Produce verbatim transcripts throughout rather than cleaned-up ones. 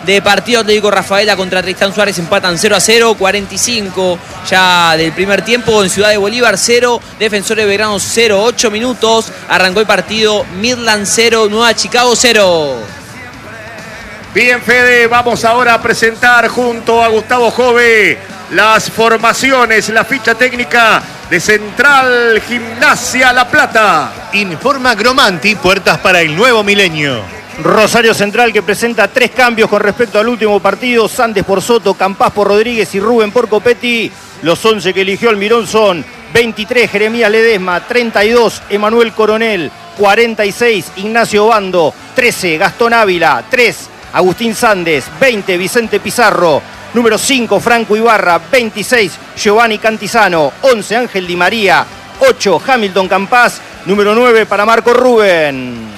de partido. Atlético Rafaela contra Tristán Suárez empatan cero a cero. cuarenta y cinco ya del primer tiempo en Ciudad de Bolívar cero. Defensores de Belgrano cero. ocho minutos. Arrancó el partido. Midland cero. Nueva Chicago cero. Bien, Fede, vamos ahora a presentar junto a Gustavo Jove las formaciones, la ficha técnica de Central Gimnasia La Plata. Informa Gromanti, puertas para el nuevo milenio. Rosario Central, que presenta tres cambios con respecto al último partido. Sandes por Soto, Campás por Rodríguez y Rubén por Copetti. Los once que eligió Almirón son veintitrés Jeremías Ledesma, treinta y dos Emanuel Coronel, cuarenta y seis Ignacio Bando, trece Gastón Ávila, tres Agustín Sandes, veinte Vicente Pizarro, número cinco Franco Ibarra, veintiséis Giovanni Cantizano, once Ángel Di María, ocho Hamilton Campás, número nueve para Marco Rubén.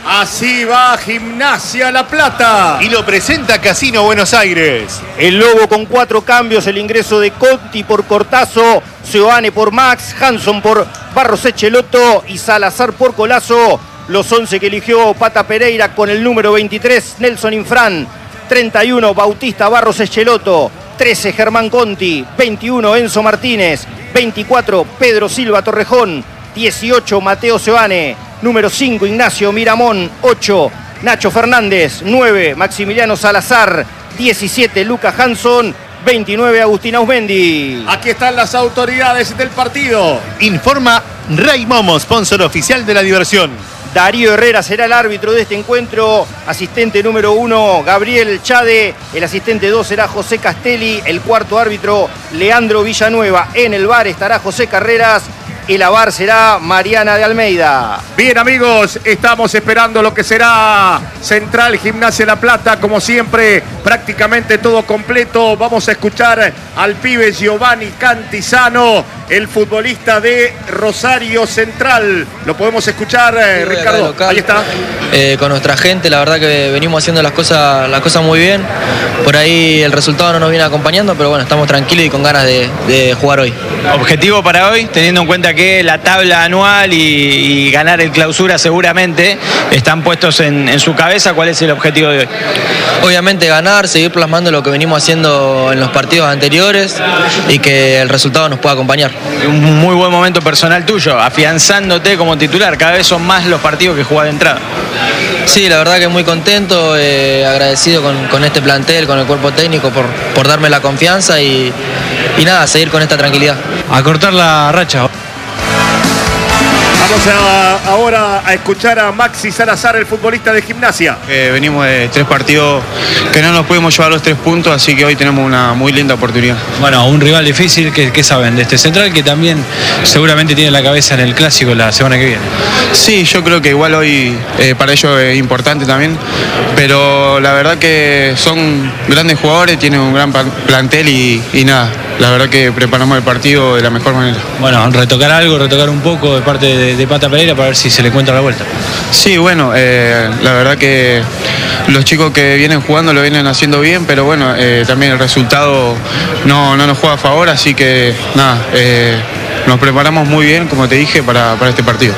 Así va Gimnasia La Plata. Y lo presenta Casino Buenos Aires. El Lobo con cuatro cambios, el ingreso de Conti por Cortazo, Seoane por Max, Hanson por Barros Echeloto y Salazar por Colazo. Los once que eligió Pata Pereira con el número veintitrés, Nelson Infran, treinta y uno Bautista Barros Echeloto, trece Germán Conti, veintiuno Enzo Martínez, veinticuatro Pedro Silva Torrejón, dieciocho Mateo Seoane, número cinco Ignacio Miramón, ocho Nacho Fernández, nueve Maximiliano Salazar, diecisiete Lucas Hanson, veintinueve Agustín Ausmendi. Aquí están las autoridades del partido. Informa Ray Momo, sponsor oficial de la diversión. Darío Herrera será el árbitro de este encuentro. Asistente número uno, Gabriel Chade. El asistente dos será José Castelli. El cuarto árbitro, Leandro Villanueva. En el V A R estará José Carreras. El A V A R será Mariana de Almeida. Bien, amigos, estamos esperando lo que será Central Gimnasia La Plata. Como siempre, prácticamente todo completo. Vamos a escuchar al pibe Giovanni Cantizano, el futbolista de Rosario Central. Lo podemos escuchar, eh, sí, Ricardo. Ahí está. Eh, con nuestra gente, la verdad que venimos haciendo las cosas, las cosas muy bien. Por ahí el resultado no nos viene acompañando, pero bueno, estamos tranquilos y con ganas de, de jugar hoy. Objetivo para hoy, teniendo en cuenta que la tabla anual y, y ganar el clausura seguramente están puestos en, en su cabeza. ¿Cuál es el objetivo de hoy? Obviamente ganar, seguir plasmando lo que venimos haciendo en los partidos anteriores y que el resultado nos pueda acompañar. Un muy buen momento personal tuyo, afianzándote como titular. Cada vez son más los partidos que jugás de entrada. Sí, la verdad que muy contento, eh, agradecido con, con este plantel, con el cuerpo técnico por, por darme la confianza y, y nada, seguir con esta tranquilidad. A cortar la racha. Vamos a, ahora a escuchar a Maxi Salazar, el futbolista de Gimnasia. Eh, venimos de tres partidos que no nos pudimos llevar los tres puntos, así que hoy tenemos una muy linda oportunidad. Bueno, un rival difícil, que, que saben de este Central, que también seguramente tiene la cabeza en el Clásico la semana que viene. Sí, yo creo que igual hoy eh, para ellos es importante también, pero la verdad que son grandes jugadores, tienen un gran plantel y, y nada, la verdad que preparamos el partido de la mejor manera. Bueno, retocar algo, retocar un poco de parte de, de Pata Pereira para ver si se le encuentra la vuelta. Sí, bueno, eh, la verdad que los chicos que vienen jugando lo vienen haciendo bien, pero bueno, eh, también el resultado no, no nos juega a favor, así que nada, eh, nos preparamos muy bien, como te dije, para, para este partido.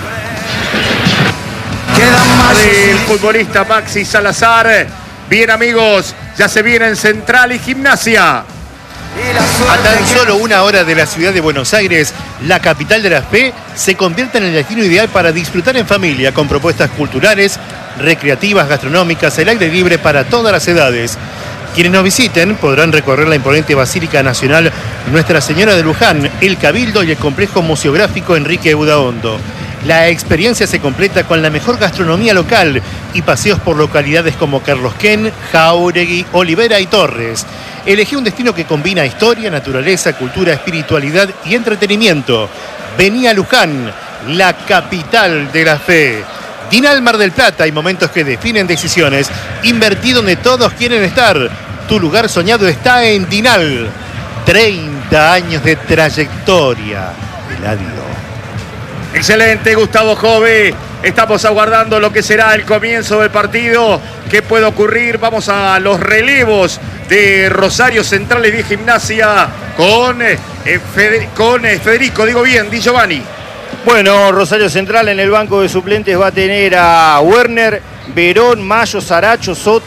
El futbolista Maxi Salazar. Bien, amigos, ya se vienen Central y Gimnasia. A tan solo una hora de la ciudad de Buenos Aires, la capital de la fe se convierte en el destino ideal para disfrutar en familia con propuestas culturales, recreativas, gastronómicas, el aire libre para todas las edades. Quienes nos visiten podrán recorrer la imponente Basílica Nacional Nuestra Señora de Luján, el Cabildo y el complejo museográfico Enrique Budaondo. La experiencia se completa con la mejor gastronomía local y paseos por localidades como Carlos Ken, Jáuregui, Olivera y Torres. Elegí un destino que combina historia, naturaleza, cultura, espiritualidad y entretenimiento. Vení a Luján, la capital de la fe. Dinal Mar del Plata, hay momentos que definen decisiones. Invertí donde todos quieren estar. Tu lugar soñado está en Dinal. treinta años de trayectoria. Eladio. Excelente, Gustavo Jove. Estamos aguardando lo que será el comienzo del partido. ¿Qué puede ocurrir? Vamos a los relevos de Rosario Central y de Gimnasia con, eh, Feder- con eh, Federico, digo bien, Di Giovanni. Bueno, Rosario Central en el banco de suplentes va a tener a Werner, Verón, Mayo, Saracho, Soto,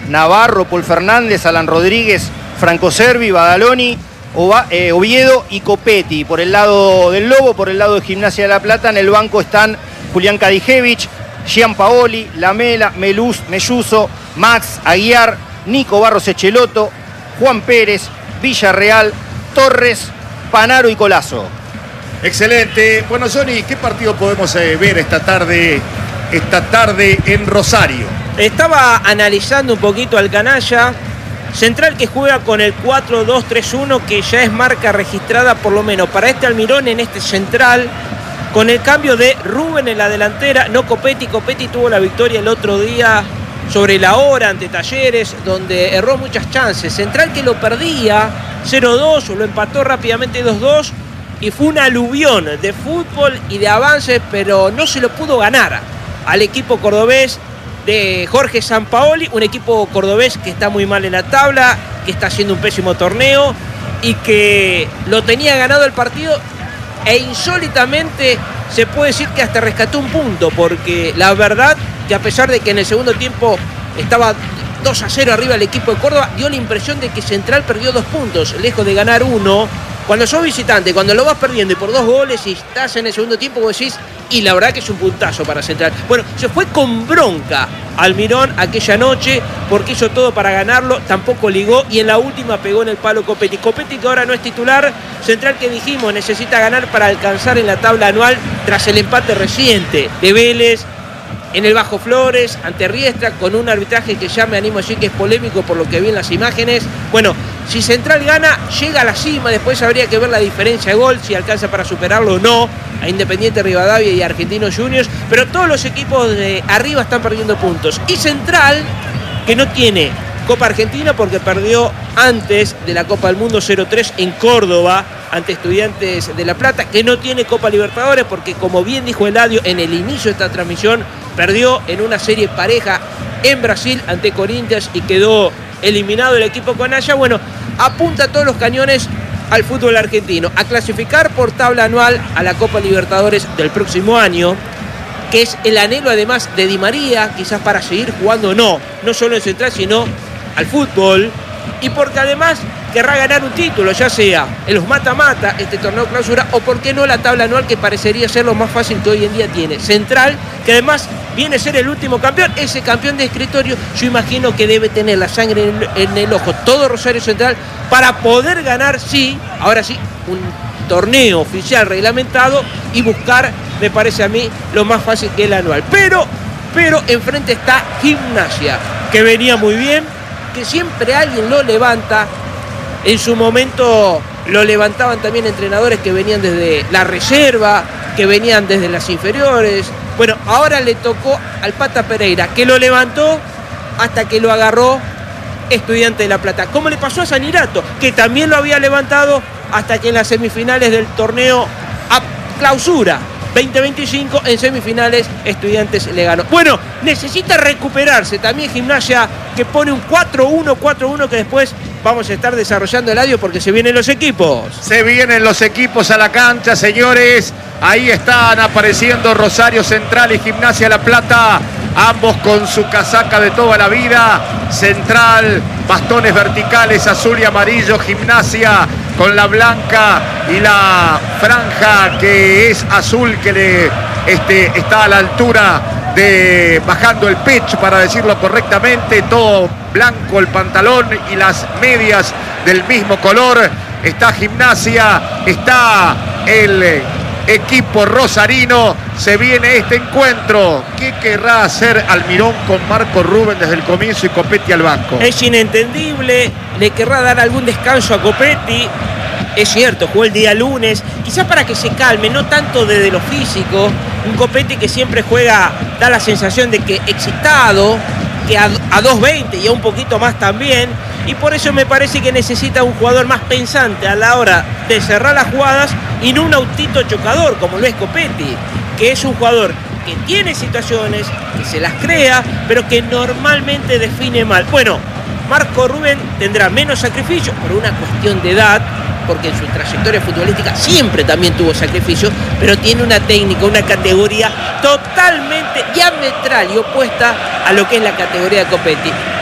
Navarro, Paul Fernández, Alan Rodríguez, Franco Cervi, Badaloni, Ova, eh, Oviedo y Copetti. Por el lado del Lobo, por el lado de Gimnasia de La Plata, en el banco están Julián Kadijevich, Gianpaoli, Lamela, Meluz, Melluso, Max, Aguiar, Nico Barros Echeloto, Juan Pérez, Villarreal, Torres, Panaro y Colazo. Excelente. Bueno, Johnny, ¿qué partido podemos eh, ver esta tarde, esta tarde en Rosario? Estaba analizando un poquito al canalla. Central que juega con el cuatro dos tres uno, que ya es marca registrada por lo menos para este Almirón en este Central, con el cambio de Rubén en la delantera, no Copetti. Copetti tuvo la victoria el otro día sobre la hora ante Talleres, donde erró muchas chances. Central que lo perdía cero dos, lo empató rápidamente dos dos, y fue un aluvión de fútbol y de avances, pero no se lo pudo ganar al equipo cordobés de Jorge Sampaoli, un equipo cordobés que está muy mal en la tabla, que está haciendo un pésimo torneo y que lo tenía ganado el partido, e insólitamente se puede decir que hasta rescató un punto, porque la verdad que a pesar de que en el segundo tiempo estaba dos a cero arriba el equipo de Córdoba, dio la impresión de que Central perdió dos puntos, lejos de ganar uno. Cuando sos visitante, cuando lo vas perdiendo y por dos goles y estás en el segundo tiempo, vos decís, y la verdad que es un puntazo para Central. Bueno, se fue con bronca Almirón aquella noche porque hizo todo para ganarlo, tampoco ligó y en la última pegó en el palo Copetti. Copetti que ahora no es titular, Central que dijimos necesita ganar para alcanzar en la tabla anual tras el empate reciente de Vélez en el Bajo Flores, ante Riestra, con un arbitraje que ya me animo a decir que es polémico por lo que vi en las imágenes. Bueno, si Central gana, llega a la cima, después habría que ver la diferencia de gol, si alcanza para superarlo o no, a Independiente Rivadavia y Argentinos Juniors, pero todos los equipos de arriba están perdiendo puntos. Y Central, que no tiene Copa Argentina porque perdió antes de la Copa del Mundo cero tres en Córdoba, ante Estudiantes de La Plata, que no tiene Copa Libertadores porque, como bien dijo Eladio en el inicio de esta transmisión, perdió en una serie pareja en Brasil ante Corinthians y quedó eliminado el equipo canalla. Bueno, apunta todos los cañones al fútbol argentino, a clasificar por tabla anual a la Copa Libertadores del próximo año, que es el anhelo además de Di María, quizás para seguir jugando o no, no solo en Central, sino al fútbol, y porque además querrá ganar un título, ya sea en los mata-mata, este torneo clausura, o por qué no la tabla anual, que parecería ser lo más fácil que hoy en día tiene Central, que además viene a ser el último campeón, ese campeón de escritorio. Yo imagino que debe tener la sangre en, en el ojo todo Rosario Central para poder ganar, sí, ahora sí, un torneo oficial reglamentado y buscar, me parece a mí, lo más fácil que el anual. Pero, pero enfrente está Gimnasia, que venía muy bien, que siempre alguien lo levanta. En su momento lo levantaban también entrenadores que venían desde la reserva, que venían desde las inferiores. Bueno, ahora le tocó al Pata Pereira, que lo levantó hasta que lo agarró Estudiante de La Plata. Como le pasó a Sanirato, que también lo había levantado hasta que en las semifinales del torneo a clausura veinte veinticinco, en semifinales Estudiantes le ganó. Bueno, necesita recuperarse también Gimnasia, que pone un cuatro uno, cuatro uno, que después vamos a estar desarrollando el audio porque se vienen los equipos. Se vienen los equipos a la cancha, señores. Ahí están apareciendo Rosario Central y Gimnasia La Plata, ambos con su casaca de toda la vida. Central, bastones verticales azul y amarillo. Gimnasia con la blanca y la franja que es azul, que le este, está a la altura de, bajando el pecho para decirlo correctamente, todo blanco el pantalón y las medias del mismo color. Está Gimnasia, está el equipo rosarino. Se viene este encuentro. ¿Qué querrá hacer Almirón con Marco Rubén desde el comienzo y Copetti al banco? Es inentendible. Le querrá dar algún descanso a Copetti. Es cierto, jugó el día lunes, quizás para que se calme, no tanto desde lo físico. Un Copetti que siempre juega, da la sensación de que excitado, que a, a dos veinte y a un poquito más también. Y por eso me parece que necesita un jugador más pensante a la hora de cerrar las jugadas y no un autito chocador como lo es Copetti, que es un jugador que tiene situaciones, que se las crea, pero que normalmente define mal. Bueno, Marco Rubén tendrá menos sacrificio por una cuestión de edad, porque en su trayectoria futbolística siempre también tuvo sacrificios, pero tiene una técnica, una categoría totalmente diametral y opuesta a lo que es la categoría de Copetti. Con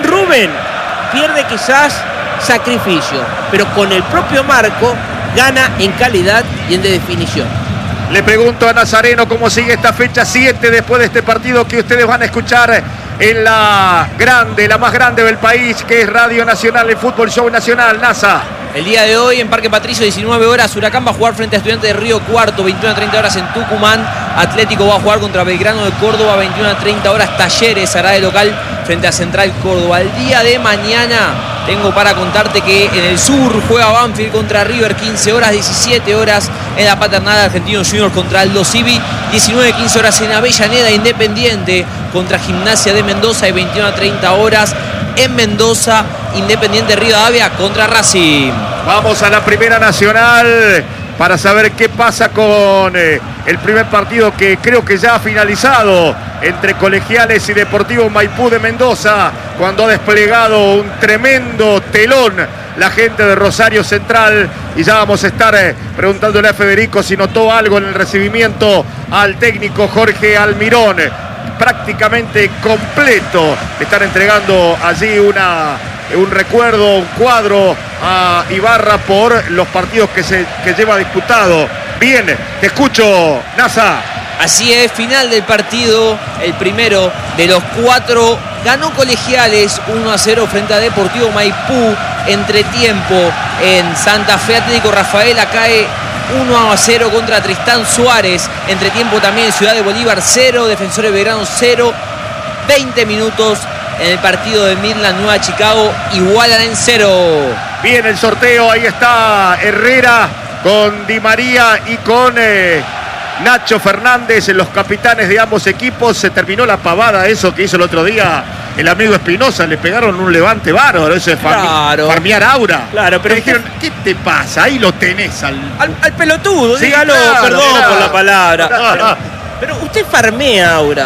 Sin Rubén pierde quizás sacrificio, pero con el propio Marco gana en calidad y en definición. Le pregunto a Nazareno cómo sigue esta fecha siete después de este partido que ustedes van a escuchar en la grande, la más grande del país, que es Radio Nacional, el Fútbol Show Nacional. Nasa. El día de hoy en Parque Patricio, diecinueve horas, Huracán va a jugar frente a Estudiantes de Río Cuarto, veintiuna a treinta horas en Tucumán. Atlético va a jugar contra Belgrano de Córdoba, veintiuna a treinta horas. Talleres hará de local frente a Central Córdoba. El día de mañana tengo para contarte que en el sur juega Banfield contra River, quince horas, diecisiete horas en la Paternal, Argentinos Juniors contra Aldo Civi, diecinueve a quince horas en Avellaneda, Independiente contra Gimnasia de Mendoza, y veintiuna a treinta horas en Mendoza, Independiente Rivadavia contra Racing. Vamos a la Primera Nacional para saber qué pasa con eh, el primer partido, que creo que ya ha finalizado, entre Colegiales y Deportivo Maipú de Mendoza, cuando ha desplegado un tremendo telón la gente de Rosario Central. Y ya vamos a estar eh, preguntándole a Federico si notó algo en el recibimiento al técnico Jorge Almirón. Prácticamente completo, le están entregando allí una, un recuerdo, un cuadro a Ibarra por los partidos que, se, que lleva disputado. Bien, te escucho, Nasa. Así es, final del partido, el primero de los cuatro. Ganó Colegiales uno a cero frente a Deportivo Maipú. Entretiempo en Santa Fe, Atlético Rafaela cae uno a cero contra Tristán Suárez. Entretiempo también en Ciudad de Bolívar cero, Defensores de Belgrano cero. veinte minutos en el partido de Midland Nueva Chicago, igualan en cero. Bien el sorteo, ahí está Herrera con Di María y con eh, Nacho Fernández, los capitanes de ambos equipos. Se terminó la pavada, eso que hizo el otro día el amigo Espinosa, le pegaron un levante bárbaro, eso es farmi claro. farmear aura. Claro, pero le dijeron, ¿qué te pasa? Ahí lo tenés al, al, al pelotudo, sí, dígalo, claro, perdón claro. por la palabra. Claro. Pero, pero usted farmea aura.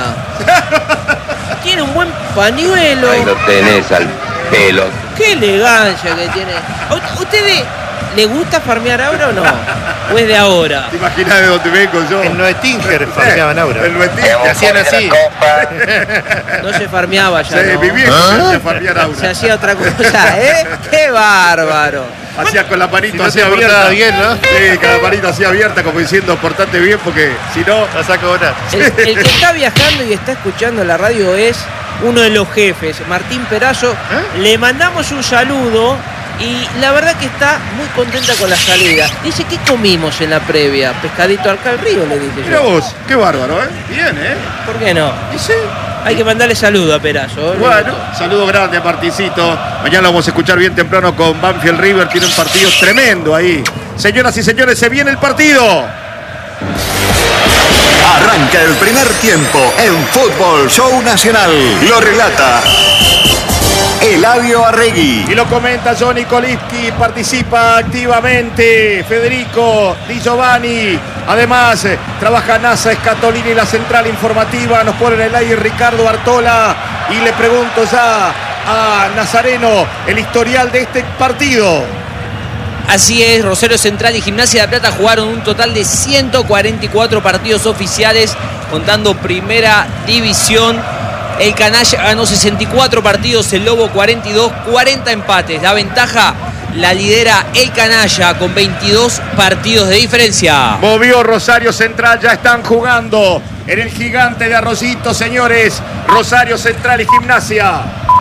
Tiene un buen pañuelo. Ahí lo tenés al pelo. Qué elegancia que tiene. ¿A usted le gusta farmear aura o no? ¿O es de ahora? ¿Te imaginas de dónde vengo yo? En Noetinger farmeaban aura. El Noetinger. Te hacían así. No se farmeaba ya, Sí, ¿no? mi viejo se hacía farmear aura. Se hacía otra cosa, ¿eh? ¡Qué bárbaro! Hacía con la manito Si no así te abierta. bien, ¿no? Sí, con la manito así abierta, como diciendo, portate bien, porque si no... La saco ahora. El, el que está viajando y está escuchando la radio es uno de los jefes, Martín Perazo. ¿Eh? Le mandamos un saludo y la verdad que está muy contenta con la salida. Dice, ¿qué comimos en la previa? Pescadito al río, le dije Mira yo. vos, qué bárbaro, ¿eh? Bien, ¿eh? ¿Por qué no? Y sí. Hay que mandarle saludo a Perazo. ¿eh? Bueno, saludo grande a Martincito. Mañana lo vamos a escuchar bien temprano con Banfield River. Tiene un partido tremendo ahí. Señoras y señores, se viene el partido. Arranca el primer tiempo en Fútbol Show Nacional. Lo relata Eladio Arregui. Y lo comenta Johnny Kolipski, participa activamente Federico Di Giovanni. Además, eh, trabaja NASA Escatolini, la central informativa. Nos pone en el aire Ricardo Artola. Y le pregunto ya a Nazareno el historial de este partido. Así es, Rosario Central y Gimnasia de La Plata jugaron un total de ciento cuarenta y cuatro partidos oficiales, contando Primera División. El Canalla ganó sesenta y cuatro partidos, el Lobo cuarenta y dos, cuarenta empates. La ventaja la lidera el Canalla con veintidós partidos de diferencia. Movió Rosario Central, ya están jugando en el Gigante de Arroyito, señores. Rosario Central y Gimnasia.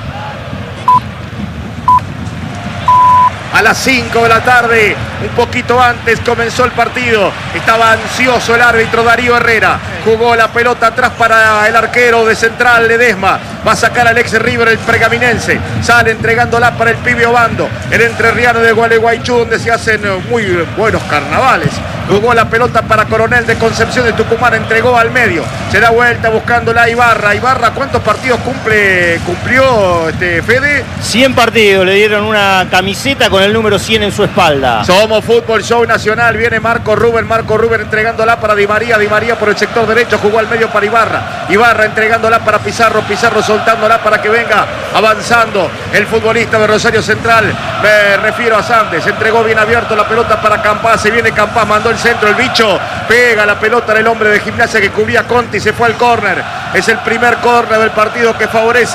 A las cinco de la tarde, un poquito antes comenzó el partido. Estaba ansioso el árbitro Darío Herrera. Jugó la pelota atrás para el arquero de Central, Ledesma. Va a sacar al ex River, el pergaminense. Sale entregándola para el pibe Obando, el entrerriano de Gualeguaychú, donde se hacen muy buenos carnavales. Jugó la pelota para Coronel de Concepción de Tucumán, entregó al medio. Se da vuelta buscándola a Ibarra. Ibarra, ¿cuántos partidos cumple, cumplió este Fede? cien partidos, le dieron una camiseta con el número cien en su espalda. Somos Fútbol Show Nacional. Viene Marco Rubén, Marco Rubén entregándola para Di María. Di María por el sector derecho, jugó al medio para Ibarra. Ibarra entregándola para Pizarro. Pizarro soltándola para que venga avanzando el futbolista de Rosario Central. Me refiero a Sandes. Entregó bien abierto la pelota para Campás. Se viene Campás, mandó el centro, el bicho. Pega la pelota del hombre de Gimnasia que cubría Conti. Se fue al córner. Es el primer córner del partido que favorece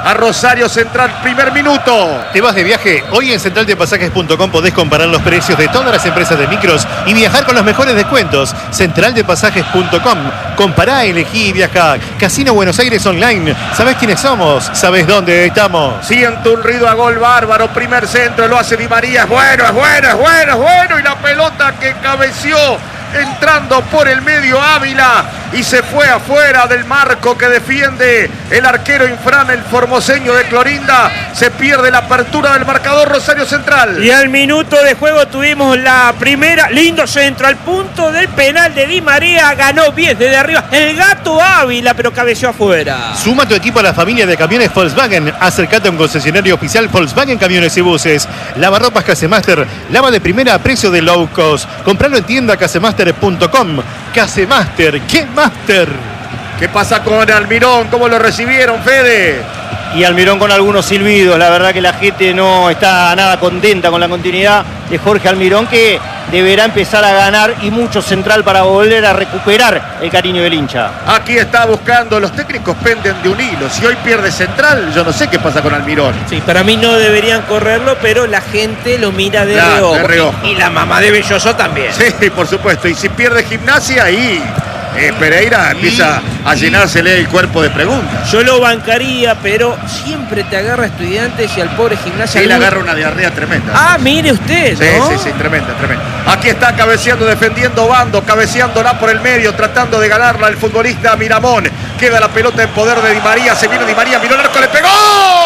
a Rosario Central, primer minuto. ¿Te vas de viaje? Hoy en central de pasajes punto com podés comparar los precios de todas las empresas de micros y viajar con los mejores descuentos. central de pasajes punto com. Compará, elegí y viajá. Casino Buenos Aires Online. ¿Sabés quiénes somos? ¿Sabés dónde estamos? Siento un ruido a gol bárbaro. Primer centro, lo hace Di María. Es bueno, es bueno, es bueno, es bueno. Y la pelota que cabeció entrando por el medio Ávila y se fue afuera del marco que defiende el arquero Infran, el formoseño de Clorinda. Se pierde la apertura del marcador Rosario Central. Y al minuto de juego tuvimos la primera, lindo centro al punto del penal de Di María, ganó bien desde arriba el gato Ávila, pero cabeció afuera. Suma tu equipo a la familia de camiones Volkswagen. Acércate a un concesionario oficial Volkswagen Camiones y Buses. Lavarropas Casemaster, lava de primera a precio de low cost. Compralo en tienda casemaster punto com. Casemaster, ¿qué Master? ¿Qué pasa con Almirón? ¿Cómo lo recibieron, Fede? Y Almirón con algunos silbidos. La verdad que la gente no está nada contenta con la continuidad de Jorge Almirón, que deberá empezar a ganar y mucho central para volver a recuperar el cariño del hincha. Aquí está buscando, los técnicos penden de un hilo. Si hoy pierde central, yo no sé qué pasa con Almirón. Sí, para mí no deberían correrlo, pero la gente lo mira de, claro, reojo. de reojo. Y, y la mamá de Belloso también. Sí, por supuesto. Y si pierde Gimnasia, ahí eh, Pereira empieza a llenársele el cuerpo de preguntas. Yo lo bancaría, pero siempre te agarra Estudiantes y al pobre Gimnasia. Sí, le agarra una diarrea tremenda. Ah, mire usted, ¿no? Sí, sí, sí, tremenda, tremenda. Aquí está cabeceando, defendiendo Bando, cabeceándola por el medio, tratando de ganarla el futbolista Miramón. Queda la pelota en poder de Di María, se viene Di María, miró el arco, le pegó.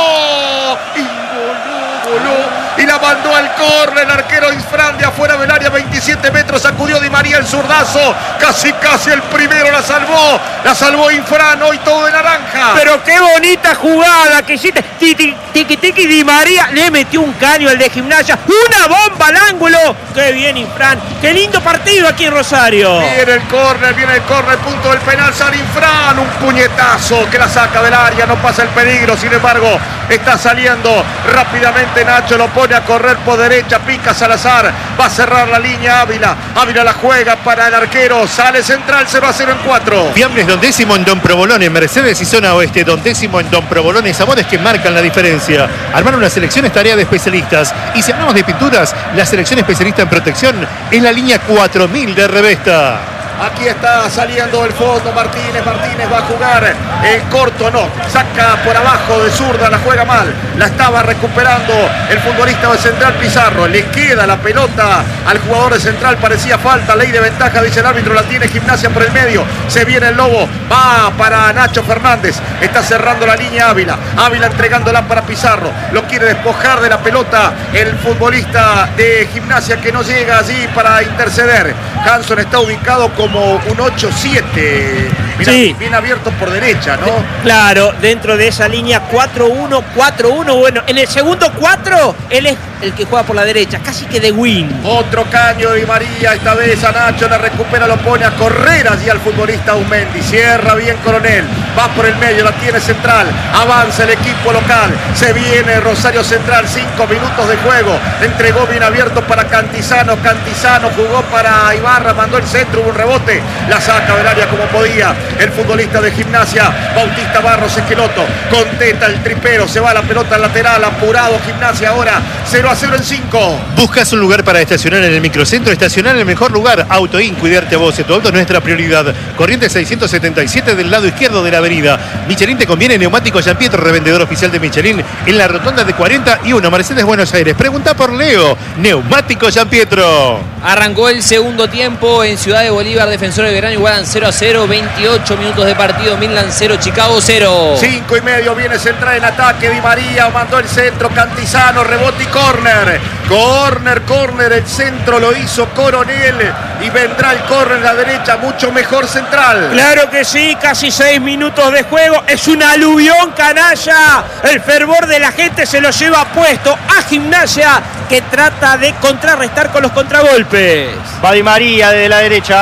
Y voló, voló. Y la mandó al córner, el arquero Infran de afuera del área, veintisiete metros, sacudió Di María el zurdazo, casi casi el primero, la salvó, la salvó Infran, hoy todo de naranja. Pero qué bonita jugada que hiciste, tiki tiki tiki Di María, le metió un caño al de Gimnasia, una bomba al ángulo, qué bien Infran, qué lindo partido aquí en Rosario. Viene el córner, viene el córner, punto del penal, sale Infran, un puñetazo que la saca del área, no pasa el peligro, sin embargo, está saliendo rápidamente Nacho, lo pone a correr por derecha, pica Salazar, va a cerrar la línea Ávila, Ávila la juega para el arquero, sale central, cero a cero en cuatro. Fiambres Don Décimo en Don Provolone, Mercedes y Zona Oeste, Don Décimo en Don Provolone, sabores que marcan la diferencia. Armar una selección es tarea de especialistas, y si hablamos de pinturas, la selección especialista en protección es la línea cuatro mil de Revesta. Aquí está saliendo el fondo Martínez, Martínez va a jugar en corto, no, saca por abajo de zurda, la juega mal, la estaba recuperando el futbolista de Central Pizarro, le queda la pelota al jugador de Central, parecía falta, ley de ventaja, dice el árbitro, la tiene Gimnasia por el medio, se viene el Lobo, va para Nacho Fernández, está cerrando la línea Ávila, Ávila entregándola para Pizarro, lo quiere despojar de la pelota el futbolista de Gimnasia que no llega allí para interceder. Hanson está ubicado como un ocho siete, mirá, sí, bien abierto por derecha, ¿no? Claro, dentro de esa línea cuatro uno, cuatro uno, bueno, en el segundo cuatro, él es el que juega por la derecha, casi que de win. Otro caño de Di María, esta vez a Nacho, la recupera, lo pone a correr allí al futbolista Aumendi, cierra bien Coronel, va por el medio, la tiene Central, avanza el equipo local, se viene Rosario Central, cinco minutos de juego, entregó bien abierto para Cantizano, Cantizano jugó para Ibarra, mandó el centro, hubo un rebote, la saca del área como podía el futbolista de Gimnasia, Bautista Barros Esqueloto, contesta el tripero, se va la pelota al lateral, apurado Gimnasia ahora, cero a cero en cinco. ¿Buscas un lugar para estacionar en el microcentro? Estacionar en el mejor lugar, Autoin, cuidarte a vos, tu auto es nuestra prioridad. Corrientes seiscientos setenta y siete del lado izquierdo de la avenida. Michelin te conviene, Neumático Gianpietro, revendedor oficial de Michelin en la rotonda de cuarenta y uno, Mercedes Buenos Aires. Pregunta por Leo, Neumático Gianpietro. Arrancó el segundo tiempo en Ciudad de Bolívar, Defensor de Belgrano igualan cero a cero, veintiocho minutos de partido, Midland cero, Chicago cero. cinco y medio, viene Central en ataque, Di María mandó el centro, Cantizano, rebote y córner. Córner, córner, el centro lo hizo Coronel y vendrá el córner a la derecha, mucho mejor Central. Claro que sí, casi seis minutos de juego, es un aluvión canalla, el fervor de la gente se lo lleva puesto a Gimnasia que trata de contrarrestar con los contragolpes. Va Di María desde la derecha,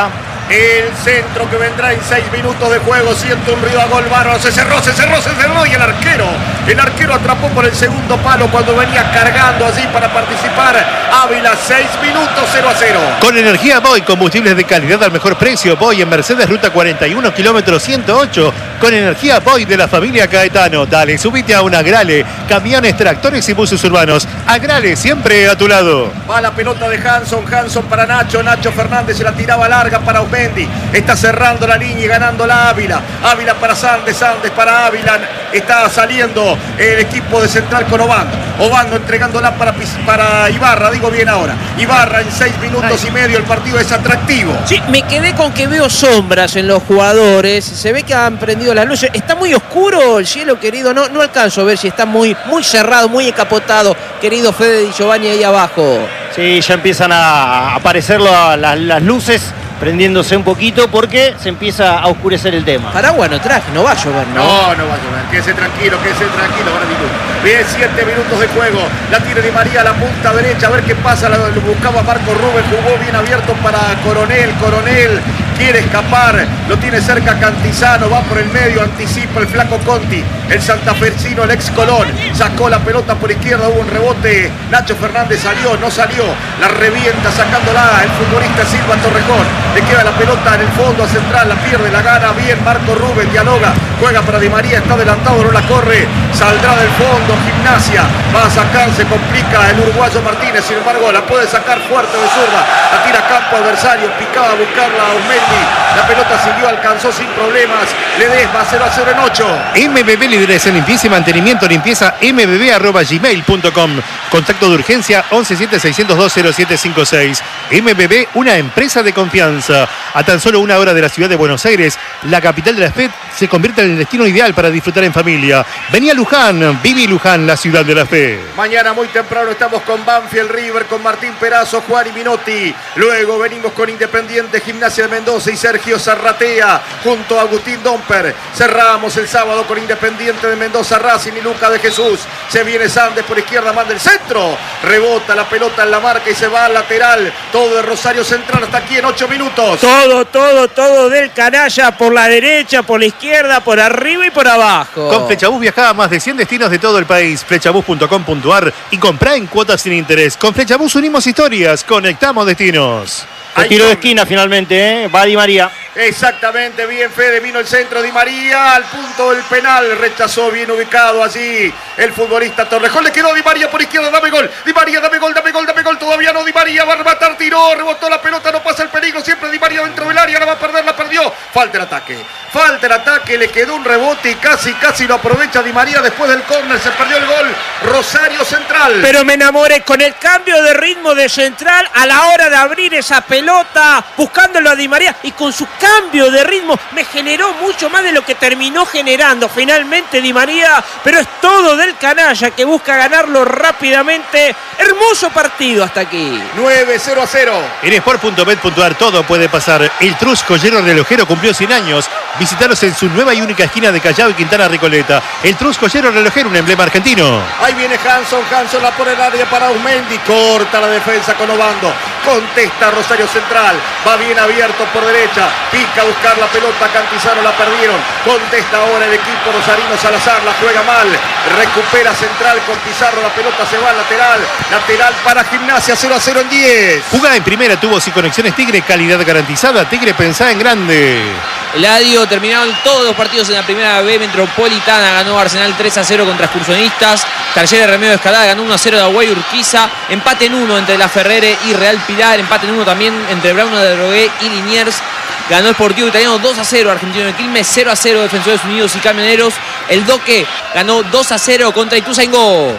El centro que vendrá en seis minutos de juego. Siente un ruido a gol bárbaro. Se cerró, se cerró, se cerró. Y el arquero, el arquero atrapó por el segundo palo cuando venía cargando allí para participar. Ávila, seis minutos, cero a cero. Con energía Boy, combustibles de calidad al mejor precio. Boy en Mercedes, ruta cuarenta y uno, kilómetro ciento ocho. Con energía Boy de la familia Caetano. Dale, subite a un Agrale. Camiones, tractores y buses urbanos. Agrale, siempre a tu lado. Va la pelota de Hanson. Hanson para Nacho. Nacho Fernández se la tiraba larga para Osmendi. Está cerrando la línea y ganando la Ávila. Ávila para Sandes. Sandes para Ávila. Está saliendo el equipo de Central con Obando. Obando entregándola para, para Ibarra. Digo bien ahora. Ibarra en seis minutos y medio. El partido es atractivo. Sí, me quedé con que veo sombras en los jugadores. Se ve que han prendido las luces. Está muy oscuro el cielo, querido. No, no alcanzo a ver si está muy, muy cerrado, muy encapotado, querido Fede Di Giovanni ahí abajo. Sí, ya empiezan a aparecer la, la, las luces prendiéndose un poquito porque se empieza a oscurecer el tema. Paraguas no traje, no va a llover, ¿no? No, no va a llover. Quédese tranquilo, quédese tranquilo. Bien, siete minutos de juego. La tiene Di María a la punta derecha. A ver qué pasa. Lo buscaba Marco Rubén. Jugó bien abierto para Coronel. Coronel quiere escapar. Lo tiene cerca Cantizano. Va por el medio. Anticipa el flaco Conti. El santafesino, el ex Colón. Sacó la pelota por izquierda. Hubo un rebote. Nacho Fernández salió. No salió. La revienta sacándola el futbolista Silva Torrejón. Le queda la pelota en el fondo a Central. La pierde, la gana bien Marco Rubén. Dialoga. Juega para Di María. Está adelantado. No la corre. Saldrá del fondo. Gimnasia. Va a sacar. Se complica el uruguayo Martínez. Sin embargo, la puede sacar fuerte de zurda. La tira a campo adversario. Picaba a buscarla a Osmendi. La pelota siguió. Alcanzó sin problemas. Ledesma cero a cero en ocho. M B B líderes en limpieza y mantenimiento. Limpieza m b b arroba gmail punto com. Contacto de urgencia once siete seiscientos dos cero siete cinco seis. M B B, una empresa de confianza. A tan solo una hora de la ciudad de Buenos Aires, la capital de la F E D se convierte en el destino ideal para disfrutar en familia. Vení a Luján, viví Luján, la ciudad de la fe. Mañana muy temprano estamos con Banfield River, con Martín Perazo, Juan y Minotti. Luego venimos con Independiente, Gimnasia de Mendoza y Sergio Zarratea junto a Agustín Domper. Cerramos el sábado con Independiente de Mendoza, Racing y Luca de Jesús. Se viene Sandes por izquierda, manda el centro. Rebota la pelota en la marca y se va al lateral. Todo de Rosario Central hasta aquí en ocho minutos. Todo, todo, todo del canalla por la derecha, por la izquierda, por arriba y por abajo. Con Flechabús viajá a más de cien destinos de todo el país. Flechabús punto com punto a r y comprá en cuotas sin interés. Con Flechabús unimos historias, conectamos destinos. El tiro de esquina finalmente, ¿eh? Va Di María. Exactamente, bien Fede, vino el centro Di María al punto del penal, rechazó bien ubicado allí el futbolista Torrejón, le quedó Di María por izquierda, dame gol, Di María, dame gol, dame gol, dame gol, todavía no Di María, va a rematar, tiró, rebotó la pelota, no pasa el peligro, siempre Di María dentro del área, la va a perder, la perdió, falta el ataque, falta el ataque, le quedó un rebote y casi, casi lo aprovecha Di María después del córner, se perdió el gol, Rosario Central. Pero me enamoré con el cambio de ritmo de Central a la hora de abrir esa pelota, buscándolo a Di María y con su cambio de ritmo me generó mucho más de lo que terminó generando finalmente Di María, pero es todo del canalla que busca ganarlo rápidamente. Hermoso partido hasta aquí. nueve cero a cero. En sport punto bet punto a r todo puede pasar. El Trus Joyero Relojero cumplió cien años. Visítalos en su nueva y única esquina de Callao y Quintana Recoleta. El Trus Joyero Relojero, un emblema argentino. Ahí viene Hanson, Hanson la pone en el área para Osmendi, corta la defensa con Obando, contesta Rosario Central, va bien abierto por derecha, pica a buscar la pelota, Cantizano la perdieron, contesta ahora el equipo rosarino, Salazar la juega mal, recupera Central con Pizarro, la pelota se va al lateral, lateral para Gimnasia, cero a cero en diez. Jugada en primera, tuvo y conexiones Tigre, calidad garantizada, Tigre pensá en grande. Eladio, terminaron todos los partidos en la primera B Metropolitana, ganó Arsenal tres a cero contra Excursionistas, Talleres Remedio de Escalada ganó uno a cero de Aguay Urquiza, empate en uno entre La Ferrere y Real Pilar, empate en uno también entre Brauno de Drogué y Liniers, ganó Sportivo Italiano dos a cero, Argentino de Quilmes cero a cero, Defensores Unidos y Camioneros, el Doque ganó dos a cero contra Ituzaingó.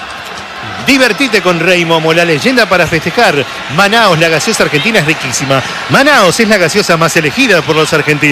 Divertite con Rey Momo, la leyenda para festejar. Manaos, la gaseosa argentina es riquísima. Manaos es la gaseosa más elegida por los argentinos.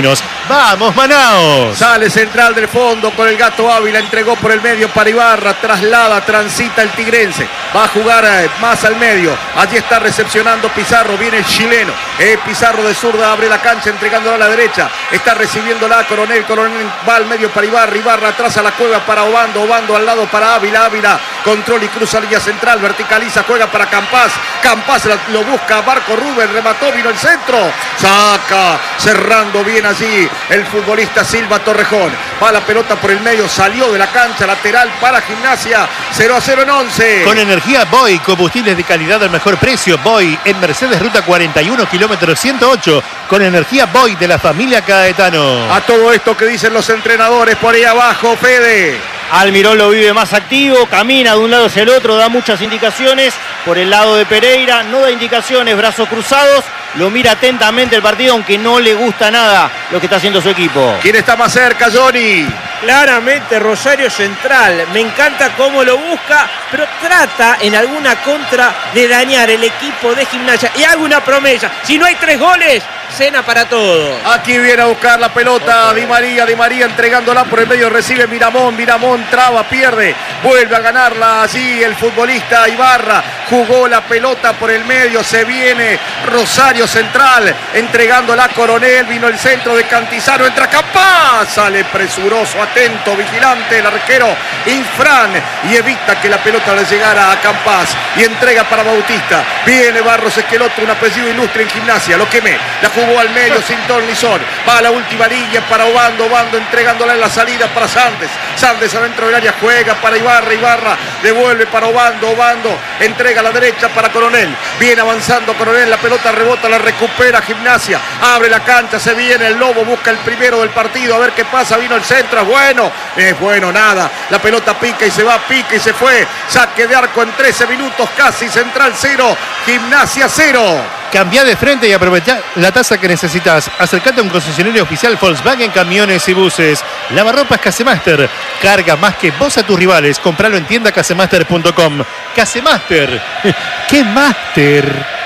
¡Vamos, Manaos! Sale Central del fondo con el Gato Ávila, entregó por el medio para Ibarra, traslada, transita el tigrense, va a jugar eh, más al medio, allí está recepcionando Pizarro, viene el chileno, eh, Pizarro de zurda abre la cancha entregándola a la derecha, está recibiéndola Coronel, Coronel va al medio para Ibarra, Ibarra atrás a la cueva para Obando, Obando al lado para Ávila, Ávila control y cruza línea central, verticaliza, juega para Campás, Campás lo busca, Marco Rubén, remató, vino el centro, saca, cerrando bien allí el futbolista Silva Torrejón, va la pelota por el medio, salió de la cancha, lateral para Gimnasia, cero a cero en once. Con energía Boy, combustibles de calidad al mejor precio. Boy en Mercedes Ruta cuarenta y uno, kilómetro ciento ocho. Con energía Boy de la familia Caetano. A todo esto que dicen los entrenadores por ahí abajo, Fede. Almirón lo vive más activo, camina de un lado hacia el otro, da muchas indicaciones. Por el lado de Pereira, no da indicaciones, brazos cruzados. Lo mira atentamente el partido, aunque no le gusta nada lo que está haciendo su equipo. ¿Quién está más cerca, Johnny? Claramente Rosario Central. Me encanta cómo lo busca, pero trata en alguna contra de dañar el equipo de Gimnasia. Y hago una promesa, si no hay tres goles, cena para todos. Aquí viene a buscar la pelota Di María, Di María entregándola por el medio, recibe Miramón, Miramón traba, pierde, vuelve a ganarla allí el futbolista Ibarra, jugó la pelota por el medio, se viene Rosario Central, entregándola a Coronel, vino el centro de Cantizano, entra Capaz, sale presuroso, atento, vigilante, el arquero Infran, y evita que la pelota le llegara a Campás, y entrega para Bautista, viene Barros Esqueloto, un apellido ilustre en Gimnasia, lo quemé, la jugó al medio sin ton ni son, va a la última línea para Obando, Obando entregándola en la salida para Sandes, Sandes adentro del área, juega para Ibarra, Ibarra devuelve para Obando, Obando entrega a la derecha para Coronel, viene avanzando Coronel, la pelota rebota, la recupera Gimnasia, abre la cancha, se viene el Lobo, busca el primero del partido, a ver qué pasa, vino el centro, es bueno, es bueno, nada, la pelota pica y se va, pica y se fue, saque de arco en trece minutos casi, Central cero, Gimnasia cero. Cambia de frente y aprovecha la tasa que necesitas. Acercate a un concesionario oficial Volkswagen Camiones y Buses. Lavarropas Casemaster. Carga más que vos a tus rivales. Compralo en tienda casemaster punto com. Casemaster. ¡Qué máster!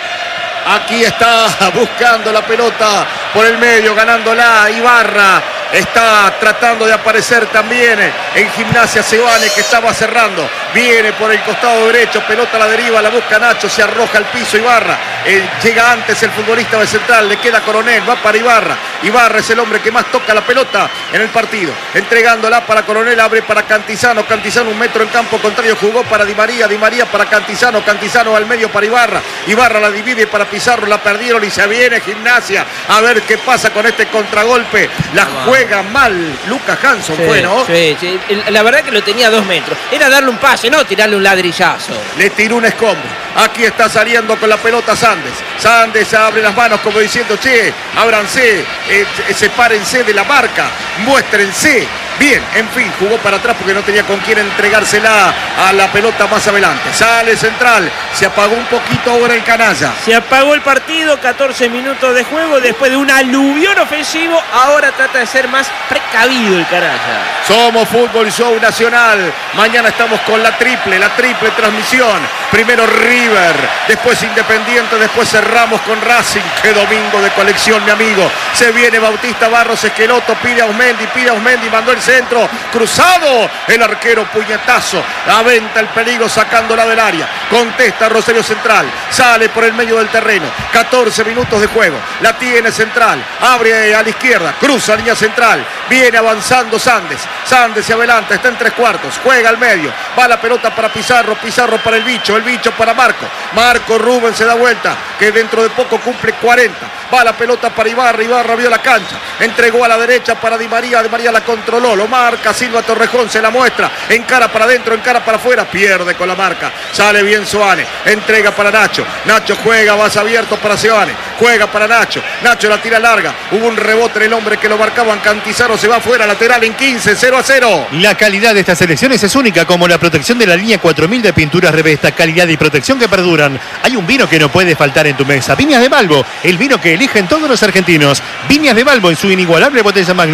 Aquí está buscando la pelota por el medio, ganándola Ibarra. Está tratando de aparecer también en Gimnasia Sebane, que estaba cerrando. Viene por el costado derecho, pelota a la deriva, la busca Nacho, se arroja al piso Ibarra. Eh, llega antes el futbolista de Central, le queda Coronel, va para Ibarra. Ibarra es el hombre que más toca la pelota en el partido. Entregándola para Coronel, abre para Cantizano. Cantizano un metro en campo contrario, jugó para Di María, Di María para Cantizano. Cantizano al medio para Ibarra. Ibarra la divide para Pizarro, la perdieron y se viene Gimnasia. A ver qué pasa con este contragolpe. La juega mal Lucas Hanson, sí, fue, ¿no? Sí, sí. La verdad que lo tenía a dos metros. Era darle un pase, no tirarle un ladrillazo. Le tiró un escombro. Aquí está saliendo con la pelota Sandes. Sandes abre las manos como diciendo, che, ábranse, eh, sepárense de la marca, muéstrense. Bien, en fin, jugó para atrás porque no tenía con quién entregársela a la pelota más adelante. Sale Central, se apagó un poquito ahora el canalla. Se apagó el partido, catorce minutos de juego, después de un aluvión ofensivo, ahora trata de ser más precavido el canalla. Somos Fútbol Show Nacional, mañana estamos con la triple, la triple transmisión. Primero River, después Independiente, después cerramos con Racing. Qué domingo de colección, mi amigo. Se viene Bautista Barros Esqueloto, pide a Osmendi, pide a Osmendi, mandó el centro, cruzado, el arquero puñetazo, aventa el peligro sacándola del área, contesta Rosario Central, sale por el medio del terreno, catorce minutos de juego, la tiene Central, abre a la izquierda, cruza línea central, viene avanzando Sandes, Sandes se adelanta, está en tres cuartos, juega al medio, va la pelota para Pizarro, Pizarro para el bicho, el bicho para Marco, Marco Rubén se da vuelta, que dentro de poco cumple cuarenta, va la pelota para Ibarra, Ibarra vio la cancha, entregó a la derecha para Di María, Di María la controló, lo marca Silva Torrejón, se la muestra, encara para adentro, encara para afuera, pierde con la marca, sale bien Soane, entrega para Nacho, Nacho juega, más abierto para Soane, juega para Nacho, Nacho la tira larga, hubo un rebote en el hombre que lo marcaban, Cantizano se va afuera, lateral en quince, cero a cero. La calidad de estas selecciones es única, como la protección de la línea cuatro mil de pinturas Revesta, calidad y protección que perduran. Hay un vino que no puede faltar en tu mesa, Viñas de Balbo, el vino que eligen todos los argentinos, Viñas de Balbo en su inigualable botella Magnum,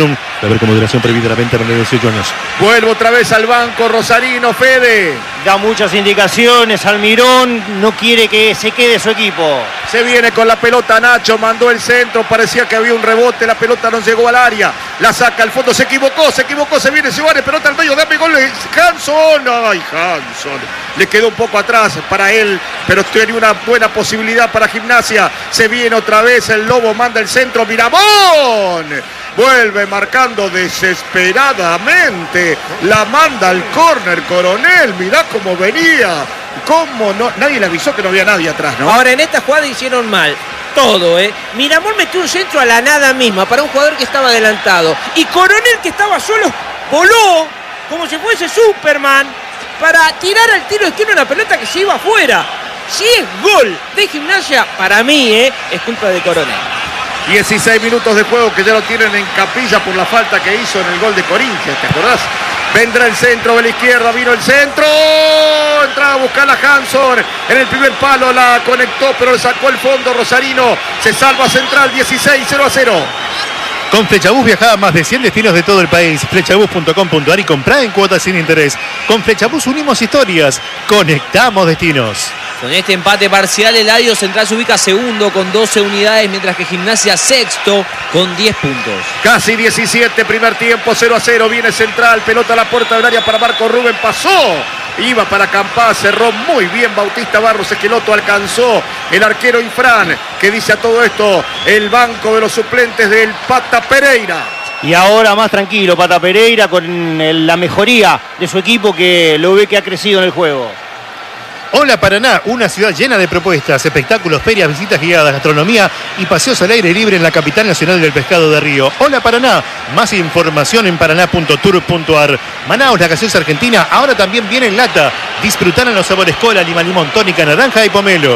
Va a haber como duración prohibida la venta para los dieciocho años. Vuelvo otra vez al banco rosarino, Fede. Da muchas indicaciones, Almirón no quiere que se quede su equipo. Se viene con la pelota Nacho, mandó el centro, parecía que había un rebote, la pelota no llegó al área, la saca al fondo, se equivocó, se equivocó, se viene, se va de pelota al medio, dame gol, Hanson, ay Hanson, le quedó un poco atrás para él, pero tiene una buena posibilidad para Gimnasia, se viene otra vez, el Lobo manda el centro, Miramón, vuelve marcando desesperadamente, la manda al córner Coronel, mirá cómo venía. ¿Cómo no? Nadie le avisó que no había nadie atrás, ¿no? Ahora, en esta jugada hicieron mal. Todo, ¿eh? Miramón metió un centro a la nada misma para un jugador que estaba adelantado. Y Coronel, que estaba solo, voló como si fuese Superman para tirar al tiro izquierdo una pelota que se iba afuera. Si es gol de Gimnasia, para mí, ¿eh? Es culpa de Coronel. dieciséis minutos de juego que ya lo tienen en capilla por la falta que hizo en el gol de Corinthians, ¿te acordás? Vendrá el centro de la izquierda, vino el centro, entraba a buscar a Hanson, en el primer palo la conectó, pero le sacó el fondo Rosarino, se salva Central, dieciséis, cero a cero. Con Flechabús viajaba a más de cien destinos de todo el país. Flechabús punto com punto ar y comprá en cuotas sin interés. Con Flechabús unimos historias, conectamos destinos. Con este empate parcial, Eladio Central se ubica segundo con doce unidades, mientras que Gimnasia sexto con diez puntos. Casi diecisiete, primer tiempo, cero a cero, viene Central, pelota a la puerta del área para Marco Rubén, pasó, iba para Campá, cerró muy bien Bautista Barros Esqueloto, alcanzó el arquero Infran, que dice a todo esto el banco de los suplentes del Pata Pereira. Y ahora más tranquilo, Pata Pereira, con el, la mejoría de su equipo, que lo ve que ha crecido en el juego. Hola Paraná, una ciudad llena de propuestas, espectáculos, ferias, visitas guiadas, gastronomía y paseos al aire libre en la capital nacional del pescado de Río. Hola Paraná, más información en paraná punto tour punto ar. Manaos, la gaseosa argentina, ahora también viene en lata. Disfrutar en los sabores cola, lima, limón, tónica, naranja y pomelo.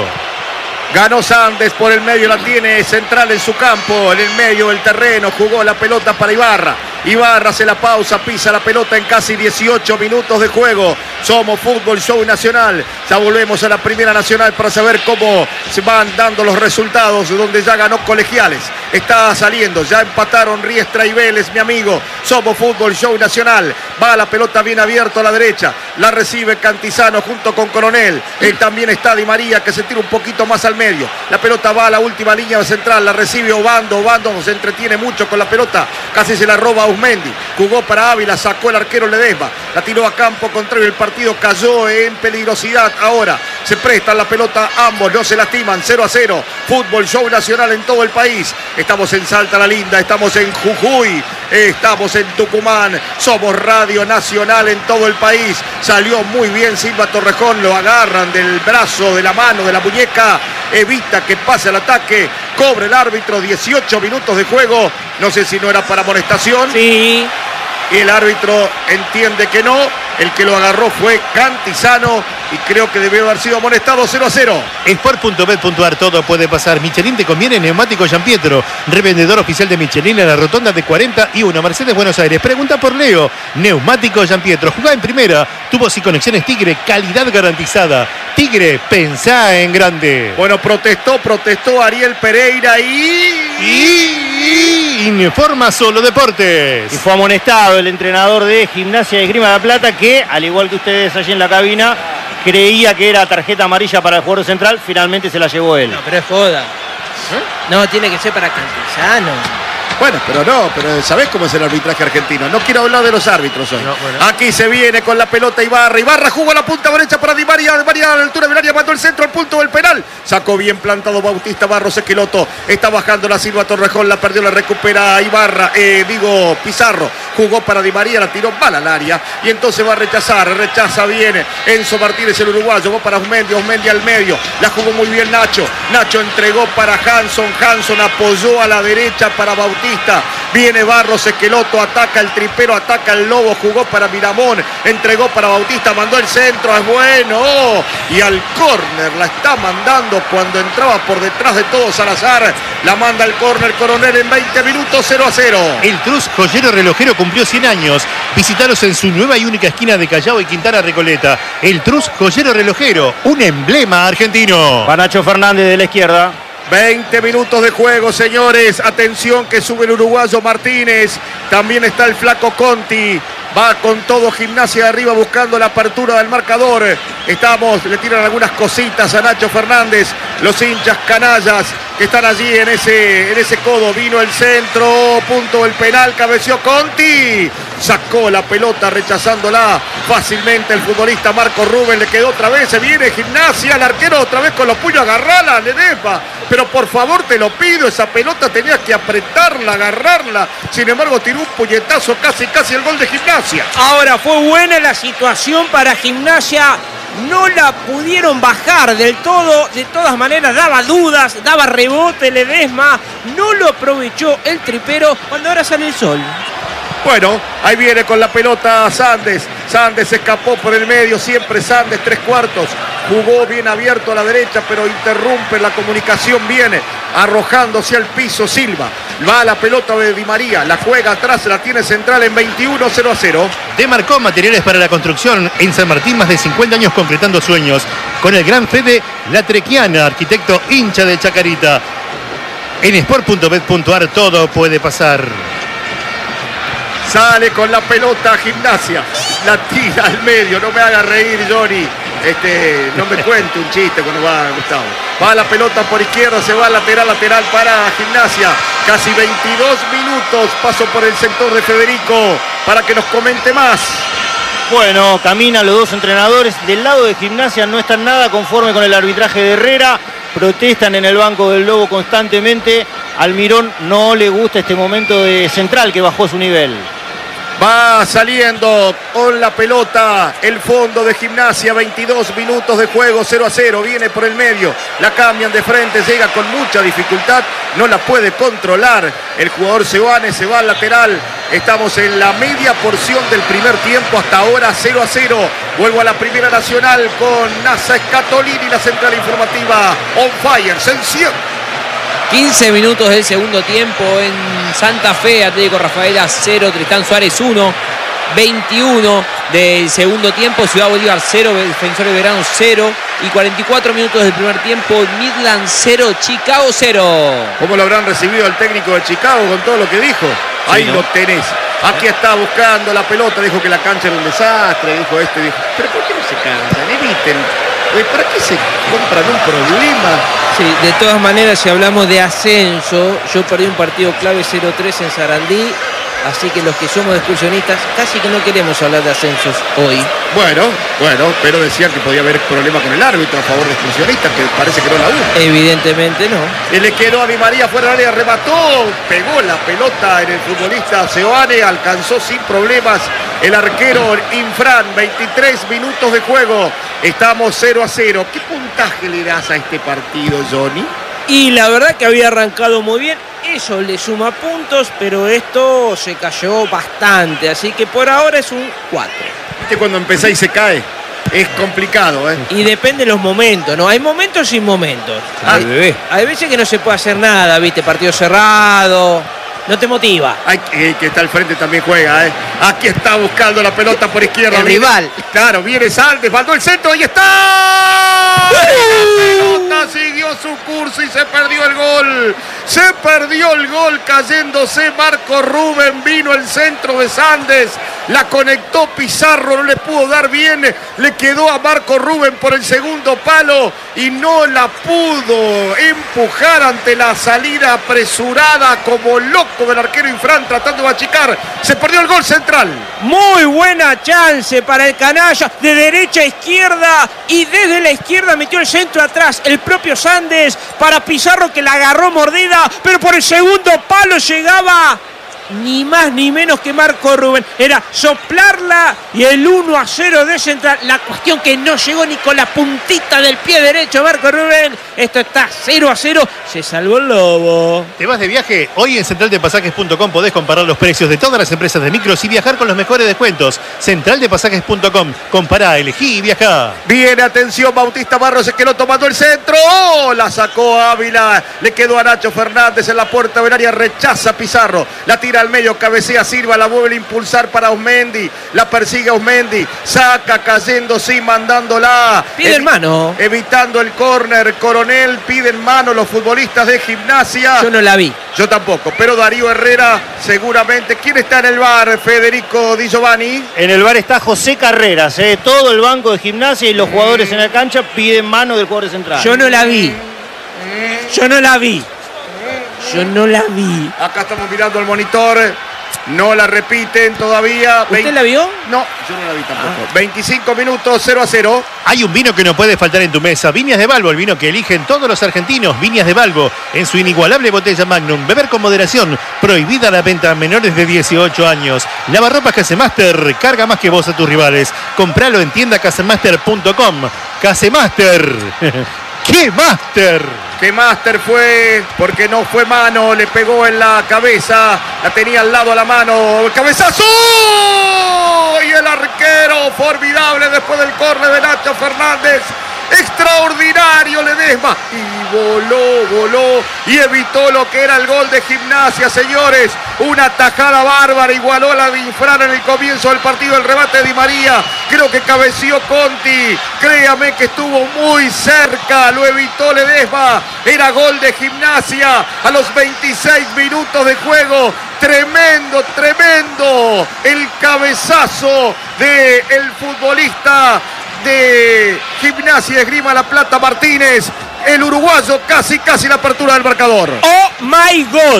Ganó Sandes por el medio, la tiene Central en su campo, en el medio del terreno, jugó la pelota para Ibarra. Ibarra hace la pausa, pisa la pelota en casi dieciocho minutos de juego. Somos Fútbol Show Nacional. Ya volvemos a la Primera Nacional para saber cómo se van dando los resultados, donde ya ganó Colegiales. Está saliendo, ya empataron Riestra y Vélez, mi amigo. Somos Fútbol Show Nacional. Va la pelota bien abierta a la derecha. La recibe Cantizano junto con Coronel. Él también está Di María, que se tira un poquito más al medio. La pelota va a la última línea central. La recibe Obando. Obando se entretiene mucho con la pelota. Casi se la roba a Usmendi. Jugó para Ávila, sacó el arquero Ledesma. La tiró a campo contrario. El partido cayó en peligrosidad. Ahora se prestan la pelota ambos. No se lastiman. cero a cero. Fútbol Show Nacional en todo el país. Estamos en Salta la Linda. Estamos en Jujuy. Estamos en Tucumán. Somos Radio Nacional en todo el país. Salió muy bien Silva Torrejón. Lo agarran del brazo, de la mano, de la muñeca. Evita que pase al ataque. Cobre el árbitro. dieciocho minutos de juego. No sé si no era para amonestación. Sí. Y el árbitro entiende que no. El que lo agarró fue Cantizano y creo que debió haber sido amonestado. Cero a cero. Sport punto bet punto ar, todo puede pasar. Michelin te conviene, neumático Giampietro, revendedor oficial de Michelin en la rotonda de cuarenta y uno, Mercedes, Buenos Aires. Pregunta por Leo. Neumático Giampietro, jugá en primera. Tubos y conexiones Tigre, calidad garantizada. Tigre, pensá en grande. Bueno, protestó, protestó Ariel Pereira y... y... Informa Solo Deportes. Y fue amonestado el entrenador de Gimnasia de Esgrima de La Plata, que, al igual que ustedes allí en la cabina, creía que era tarjeta amarilla para el jugador central. Finalmente se la llevó él. No, pero es joda. ¿Eh? No, tiene que ser para Cantizano. Bueno, pero no, pero ¿sabés cómo es el arbitraje argentino? No quiero hablar de los árbitros hoy. No, bueno. Aquí se viene con la pelota Ibarra. Ibarra jugó a la punta derecha para Di María. Di María a la altura del área, mandó el centro al punto del penal. Sacó bien plantado Bautista Barros Esqueloto. Está bajando la Silva Torrejón, la perdió, la recupera Ibarra. Eh, digo, Pizarro. Jugó para Di María, la tiró mal al área. Y entonces va a rechazar, rechaza bien. Enzo Martínez, el uruguayo, va para Osmendi, Osmendi al medio. La jugó muy bien Nacho. Nacho entregó para Hanson. Hanson apoyó a la derecha para Bautista. Viene Barros Esqueloto, ataca el tripero, ataca el Lobo, jugó para Miramón, entregó para Bautista, mandó el centro, es bueno, oh, y al córner la está mandando cuando entraba por detrás de todo Salazar, la manda al córner Coronel en veinte minutos, cero a cero. El Trus Joyero Relojero cumplió cien años. Visitaros en su nueva y única esquina de Callao y Quintana Recoleta. El Trus Joyero Relojero, un emblema argentino. Para Nacho Fernández de la izquierda. veinte minutos de juego, señores. Atención que sube el uruguayo Martínez. También está el flaco Conti. Va con todo Gimnasia de arriba buscando la apertura del marcador. Estamos, le tiran algunas cositas a Nacho Fernández. Los hinchas canallas que están allí en ese, en ese codo. Vino el centro, punto del penal, cabeció Conti. Sacó la pelota rechazándola fácilmente el futbolista Marco Rubén. Le quedó otra vez, se viene Gimnasia. El arquero otra vez con los puños, agarrala, Ledesma. Pero por favor te lo pido, esa pelota tenías que apretarla, agarrarla. Sin embargo tiró un puñetazo, casi casi el gol de Gimnasia. Ahora fue buena la situación para Gimnasia. No la pudieron bajar del todo. De todas maneras daba dudas, daba rebote Ledesma. No lo aprovechó el tripero cuando ahora sale el sol. Bueno, ahí viene con la pelota Sandes. Sandes escapó por el medio, siempre Sandes, tres cuartos. Jugó bien abierto a la derecha, pero interrumpe la comunicación. Viene arrojándose al piso Silva. Va la pelota de Di María, la juega atrás, la tiene Central en veintiuno, cero a cero. Demarcó materiales para la construcción en San Martín, más de cincuenta años concretando sueños. Con el gran Fede Latrequiana, arquitecto hincha de Chacarita. En sport punto bet punto ar todo puede pasar. Sale con la pelota Gimnasia, la tira al medio, no me haga reír Johnny, este, no me cuente un chiste cuando va Gustavo. Va la pelota por izquierda, se va lateral, lateral para Gimnasia, casi veintidós minutos, paso por el sector de Federico para que nos comente más. Bueno, caminan los dos entrenadores, del lado de Gimnasia no están nada conforme con el arbitraje de Herrera, protestan en el banco del Lobo constantemente. Almirón no le gusta este momento de Central que bajó su nivel. Va saliendo con la pelota el fondo de Gimnasia, veintidós minutos de juego, cero a cero, viene por el medio, la cambian de frente, llega con mucha dificultad, no la puede controlar el jugador Seoane, se va al lateral. Estamos en la media porción del primer tiempo, hasta ahora cero a cero. Vuelvo a la Primera Nacional con Nasa Scatolini, la central informativa on fire, se enciende. quince minutos del segundo tiempo en Santa Fe, Atlético Rafaela cero, Tristán Suárez uno, veintiuno del segundo tiempo, Ciudad Bolívar cero, Defensores de Belgrano cero y cuarenta y cuatro minutos del primer tiempo, Midland cero, Chicago cero. ¿Cómo lo habrán recibido el técnico de Chicago con todo lo que dijo? Ahí sí, ¿no? Lo tenés. Aquí está buscando la pelota, dijo que la cancha era un desastre, dijo este, dijo, pero ¿por qué no se cansan? Eviten. ¿Para qué se compran un problema? Sí, de todas maneras, si hablamos de ascenso, yo perdí un partido clave cero tres en Sarandí, así que los que somos excursionistas casi que no queremos hablar de ascensos hoy. Bueno, bueno, pero decían que podía haber problema con el árbitro a favor de excursionistas, que parece que no la hubo. Evidentemente no. Y le quedó a Di María fuera del área, remató, pegó la pelota en el futbolista Seoane, alcanzó sin problemas el arquero Infran, veintitrés minutos de juego. Estamos cero a cero. ¿Qué puntaje le das a este partido, Johnny? Y la verdad que había arrancado muy bien. Eso le suma puntos, pero esto se cayó bastante. Así que por ahora es un cuatro. ¿Viste cuando empecé y se cae? Es complicado, ¿eh? Y depende de los momentos, ¿no? Hay momentos sin momentos. Ah, hay, hay veces que no se puede hacer nada, ¿viste? Partido cerrado. No te motiva. Ay, que, que está al frente también juega, ¿eh? Aquí está buscando la pelota por izquierda. El viene, rival. Claro, viene Sandes, mandó el centro, ahí está. La pelota siguió su curso y se perdió el gol. Se perdió el gol cayéndose Marco Rubén. Vino el centro de Sandes. La conectó Pizarro, no le pudo dar bien. Le quedó a Marco Rubén por el segundo palo y no la pudo empujar ante la salida apresurada como loco del arquero Infran tratando de achicar. Se perdió el gol Central. Muy buena chance para el canalla de derecha a izquierda y desde la izquierda metió el centro atrás el propio Sandes para Pizarro que la agarró mordida, pero por el segundo palo llegaba ni más ni menos que Marco Rubén. Era soplarla y el uno a cero de Central. La cuestión que no llegó ni con la puntita del pie derecho Marco Rubén. Esto está cero a cero. Se salvó el Lobo. ¿Te vas de viaje? Hoy en central de pasajes punto com podés comparar los precios de todas las empresas de micros y viajar con los mejores descuentos. central de pasajes punto com. Compará, elegí y viajá. Viene, atención, Bautista Barros, que lo tomando el centro. ¡Oh! La sacó Ávila. Le quedó a Nacho Fernández en la puerta del área. Rechaza Pizarro. La tira tira al medio, cabecea Silva, la vuelve a impulsar para Osmendi, la persigue Osmendi, saca cayendo, sí, mandándola. Piden mano. Evitando el córner, Coronel, piden mano los futbolistas de Gimnasia. Yo no la vi. Yo tampoco, pero Darío Herrera seguramente. ¿Quién está en el bar, Federico Di Giovanni? En el bar está José Carreras, ¿eh? Todo el banco de Gimnasia y los jugadores en la cancha piden mano del jugador central. Yo no la vi. Yo no la vi. Yo no la vi. Acá estamos mirando el monitor. No la repiten todavía. ¿Usted veinte... la vio? No, yo no la vi tampoco. Ah. veinticinco minutos, cero a cero. Hay un vino que no puede faltar en tu mesa. Viñas de Balbo, el vino que eligen todos los argentinos. Viñas de Balbo, en su inigualable botella Magnum. Beber con moderación. Prohibida la venta a menores de dieciocho años. Lavarropas Casemaster. Carga más que vos a tus rivales. Compralo en tienda casemaster punto com. Casemaster. ¡Qué Master! ¡Qué Master fue! Porque no fue mano, le pegó en la cabeza, la tenía al lado a la mano, ¡el cabezazo! Y el arquero formidable después del córner de Nacho Fernández. Extraordinario Ledesma y voló, voló y evitó lo que era el gol de Gimnasia, señores. Una tajada bárbara, igualó a la de Infran en el comienzo del partido, el remate de Di María. Creo que cabeció Conti, créame que estuvo muy cerca, lo evitó Ledesma. Era gol de Gimnasia a los veintiséis minutos de juego. Tremendo, tremendo el cabezazo del futbolista de Gimnasia Esgrima La Plata, Martínez, el uruguayo, casi casi la apertura del marcador. Oh my God,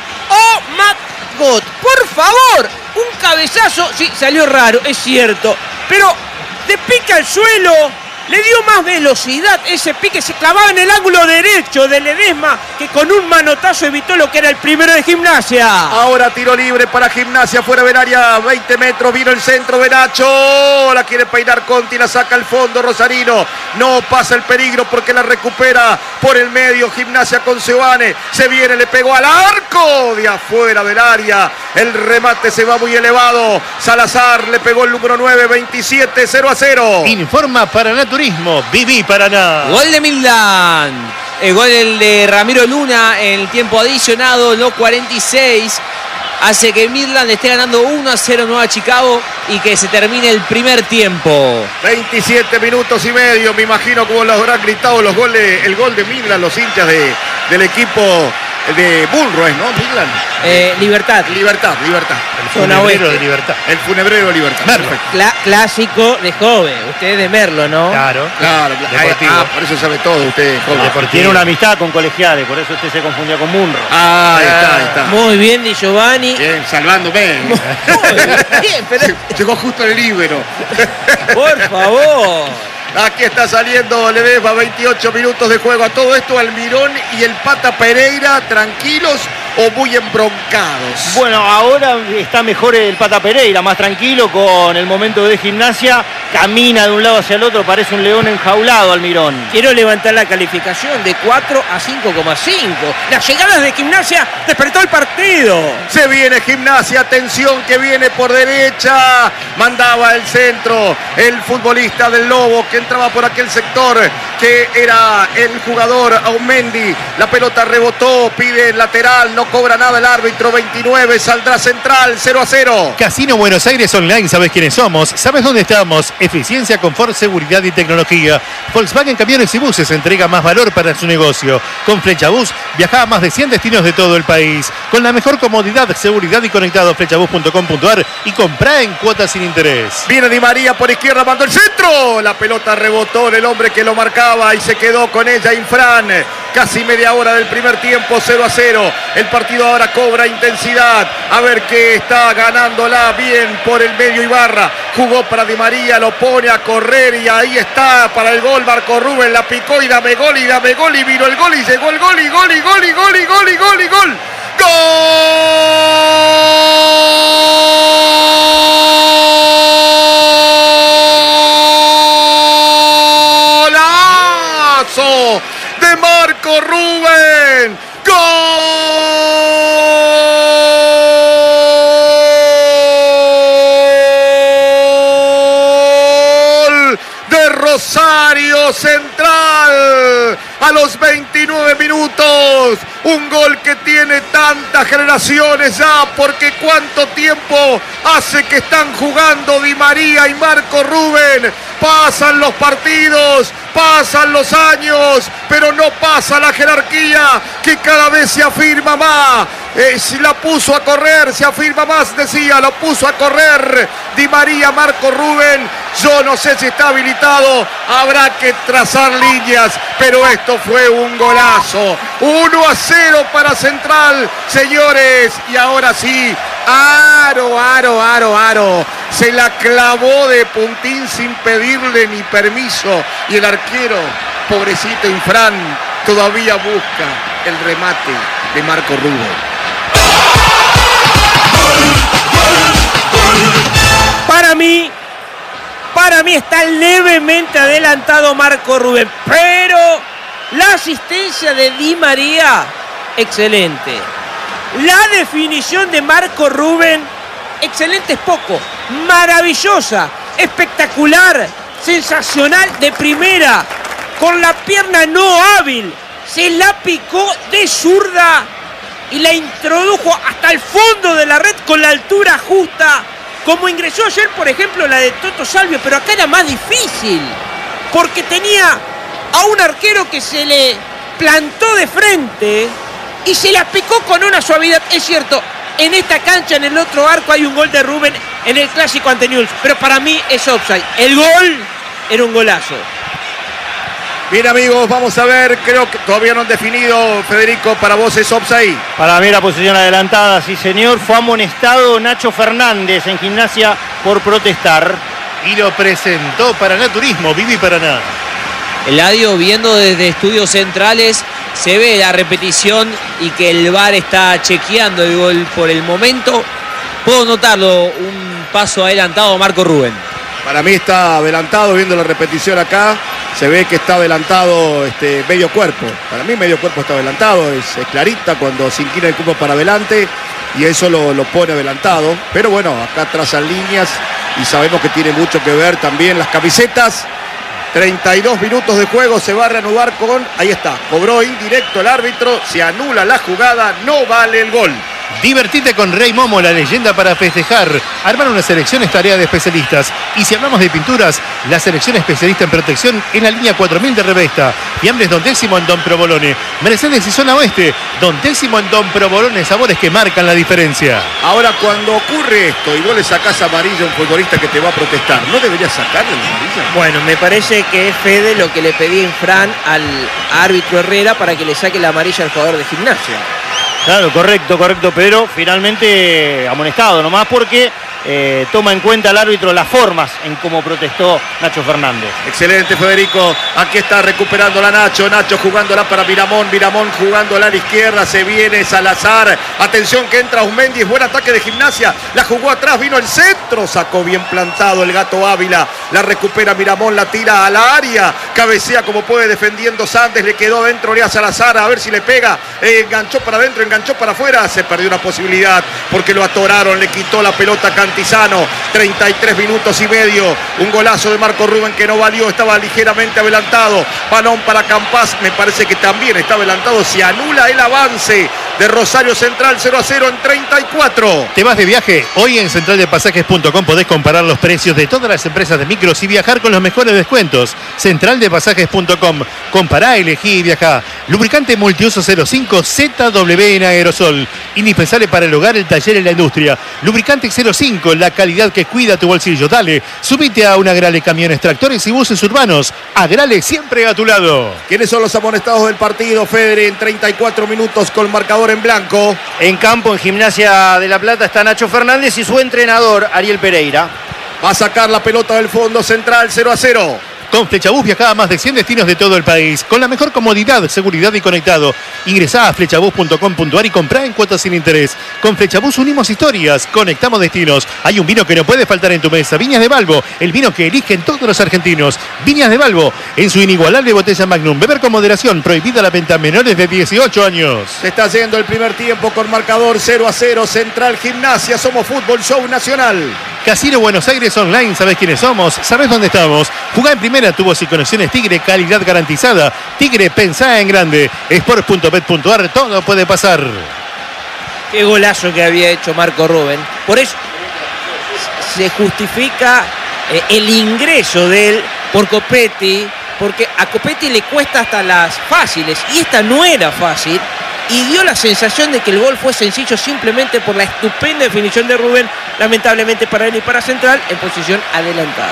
oh my God, por favor, un cabezazo, sí, salió raro, es cierto, pero de pique al suelo, le dio más velocidad, ese pique se clavaba en el ángulo derecho de Ledesma, que con un manotazo evitó lo que era el primero de Gimnasia. Ahora tiro libre para Gimnasia, fuera del área, veinte metros, vino el centro de Nacho, la quiere peinar Conti, la saca al fondo Rosarino, no pasa el peligro porque la recupera por el medio Gimnasia con Seoane, se viene, le pegó al arco de afuera del área, el remate se va muy elevado, Salazar le pegó el número nueve, veintisiete, cero a cero. Informa Paraná Turismo, Viví Paraná. Gol de Midland. El gol de Ramiro Luna en el tiempo adicionado, los cuarenta y seis. Hace que Midland esté ganando uno a cero Nueva Chicago y que se termine el primer tiempo. veintisiete minutos y medio, me imagino cómo los habrán gritado los goles, el gol de Midland, los hinchas de, del equipo de Bullroes, ¿no? Midland. Eh, libertad. Libertad, libertad. El funebrero de Libertad. El funebrero de Libertad. Cla clásico de joven. Usted es de Merlo, ¿no? Claro. Claro, Deportivo. Ah, por eso sabe todo usted, joven. Deportivo. Tiene una amistad con colegiales, por eso usted se confundía con Munro. Ah, ahí está, ahí está. Muy bien, Di Giovanni. Bien, salvándome. Muy bien, pero... Llegó justo el líbero. Por favor. Aquí está saliendo Ledesma, veintiocho minutos de juego. A todo esto Almirón y el Pata Pereira, ¿tranquilos o muy embroncados? Bueno, ahora está mejor el Pata Pereira, más tranquilo con el momento de Gimnasia. Camina de un lado hacia el otro, parece un león enjaulado, Almirón. Quiero levantar la calificación de cuatro a cinco coma cinco. Las llegadas de Gimnasia despertó el partido. Se viene Gimnasia, atención que viene por derecha. Mandaba el centro el futbolista del Lobo que entraba por aquel sector, que era el jugador Aumendi. La pelota rebotó, pide el lateral, no cobra nada el árbitro. Veintinueve, saldrá central, cero a cero. Casino Buenos Aires Online, ¿sabes quiénes somos? ¿Sabes dónde estamos? Eficiencia, confort, seguridad y tecnología. Volkswagen Camiones y Buses entrega más valor para su negocio. Con Flechabus viaja a más de cien destinos de todo el país. Con la mejor comodidad, seguridad y conectado, flechabus punto com punto ar, y comprá en cuotas sin interés. Viene Di María por izquierda, mandó el centro. La pelota rebotó en el hombre que lo marcaba y se quedó con ella Infran. Casi media hora del primer tiempo, cero a cero. El partido ahora cobra intensidad. A ver qué está ganándola bien por el medio Ibarra. Jugó para Di María, lo pone a correr y ahí está para el gol. Marco Rubén la picó y dame gol y dame gol y vino el gol y llegó el gol y gol y gol y gol y gol y gol y gol. ¡Golazo de Marco Rubén! ¡Gol de Rosario Central! a los veintinueve minutos. Un gol que tiene tantas generaciones ya, porque cuánto tiempo hace que están jugando Di María y Marco Rubén. Pasan los partidos, pasan los años, pero no pasa la jerarquía que cada vez se afirma más. Eh, si la puso a correr, se afirma más, decía, lo puso a correr Di María, Marco Rubén. Yo no sé si está habilitado, habrá que trazar líneas, pero esto fue un golazo. uno a cero para Central, señores, y ahora sí, aro, aro, aro, aro. Se la clavó de puntín sin pedirle ni permiso, y el arquero, pobrecito Infran, todavía busca el remate de Marco Rubén. Para mí, para mí está levemente adelantado Marco Rubén, pero la asistencia de Di María, excelente. La definición de Marco Rubén, excelente es poco, maravillosa, espectacular, sensacional, de primera, con la pierna no hábil, se la picó de zurda y la introdujo hasta el fondo de la red con la altura justa, como ingresó ayer, por ejemplo, la de Toto Salvio, pero acá era más difícil, porque tenía a un arquero que se le plantó de frente y se la picó con una suavidad. Es cierto, en esta cancha, en el otro arco, hay un gol de Rubén en el clásico ante Newell's, pero para mí es offside. El gol era un golazo. Bien, amigos, vamos a ver, creo que todavía no han definido, Federico, para vos es offside. Para mí la posición adelantada, sí señor, fue amonestado Nacho Fernández en Gimnasia por protestar. Y lo presentó Paranaturismo, Vivi Paraná. Eladio, viendo desde estudios centrales, se ve la repetición y que el V A R está chequeando el gol por el momento. Puedo notarlo, un paso adelantado Marco Rubén. Para mí está adelantado, viendo la repetición acá, se ve que está adelantado este, medio cuerpo. Para mí medio cuerpo está adelantado, es, es clarita cuando se inclina el cuerpo para adelante y eso lo, lo pone adelantado. Pero bueno, acá trazan líneas y sabemos que tiene mucho que ver también las camisetas. treinta y dos minutos de juego, se va a reanudar con, ahí está, cobró indirecto el árbitro, se anula la jugada, no vale el gol. Divertite con Rey Momo, la leyenda para festejar. Armar una selección es tarea de especialistas. Y si hablamos de pinturas, la selección especialista en protección en la línea cuatro mil de Revesta. Fiambres Don Décimo en Don Provolone. Mercedes y Zona Oeste. Don Décimo en Don Provolone. Sabores que marcan la diferencia. Ahora, cuando ocurre esto y vos le sacás amarilla a un futbolista que te va a protestar, ¿no deberías sacarle la amarilla? Bueno, me parece que es Fede lo que le pedía Infran al árbitro Herrera para que le saque la amarilla al jugador de Gimnasia. Claro, correcto, correcto, pero finalmente amonestado nomás porque eh, toma en cuenta el árbitro las formas en cómo protestó Nacho Fernández. Excelente, Federico. Aquí está recuperando la Nacho. Nacho jugándola para Miramón. Miramón jugándola a la izquierda. Se viene Salazar. Atención que entra Usmendi. Buen ataque de Gimnasia. La jugó atrás. Vino el centro. Sacó bien plantado el Gato Ávila. La recupera Miramón. La tira a la área. Cabecea como puede defendiendo Sandes. Le quedó adentro a Salazar. A ver si le pega. Eh, enganchó para adentro. Enganchó para afuera. Se perdió una posibilidad porque lo atoraron. Le quitó la pelota Cantizano. treinta y tres minutos y medio. Un golazo de Marco Rubén que no valió. Estaba ligeramente adelantado. Balón para Campas. Me parece que también está adelantado. Se anula el avance de Rosario Central. cero a cero en treinta y cuatro. ¿Te vas de viaje? Hoy en central de pasajes punto com podés comparar los precios de todas las empresas de micros y viajar con los mejores descuentos. central de pasajes punto com. Compará, elegí y viajá. Lubricante multiuso cero cinco Z W en aerosol. Indispensable para el hogar, el taller y la industria. Lubricante cero cinco, la calidad que cuida tu bolsillo. Dale, subite a una Agrale Camiones, Tractores y Buses Urbanos. Agrale siempre a tu lado. ¿Quiénes son los amonestados del partido, Federe? En treinta y cuatro minutos con marcador en blanco. En campo, en Gimnasia de La Plata, está Nacho Fernández y su entrenador, Ariel Pereira. Va a sacar la pelota del fondo central, cero a cero. Con Flechabús viajá a más de cien destinos de todo el país, con la mejor comodidad, seguridad y conectado. Ingresá a flechabús punto com punto ar y comprá en cuotas sin interés. Con Flechabús unimos historias, conectamos destinos. Hay un vino que no puede faltar en tu mesa, Viñas de Balbo, el vino que eligen todos los argentinos. Viñas de Balbo, en su inigualable botella Magnum. Beber con moderación, prohibida la venta a menores de dieciocho años. Se está yendo el primer tiempo con marcador cero a cero. Central Gimnasia, somos Fútbol Show Nacional. Casino Buenos Aires Online, ¿sabés quiénes somos? ¿Sabés dónde estamos? Jugá en primera, tubos y conexiones Tigre, calidad garantizada. Tigre, pensá en grande. Sports punto bet punto ar, todo puede pasar. Qué golazo que había hecho Marco Rubén. Por eso se justifica eh, el ingreso de él por Copetti, porque a Copetti le cuesta hasta las fáciles, y esta no era fácil, y dio la sensación de que el gol fue sencillo simplemente por la estupenda definición de Rubén, lamentablemente para él y para Central, en posición adelantada.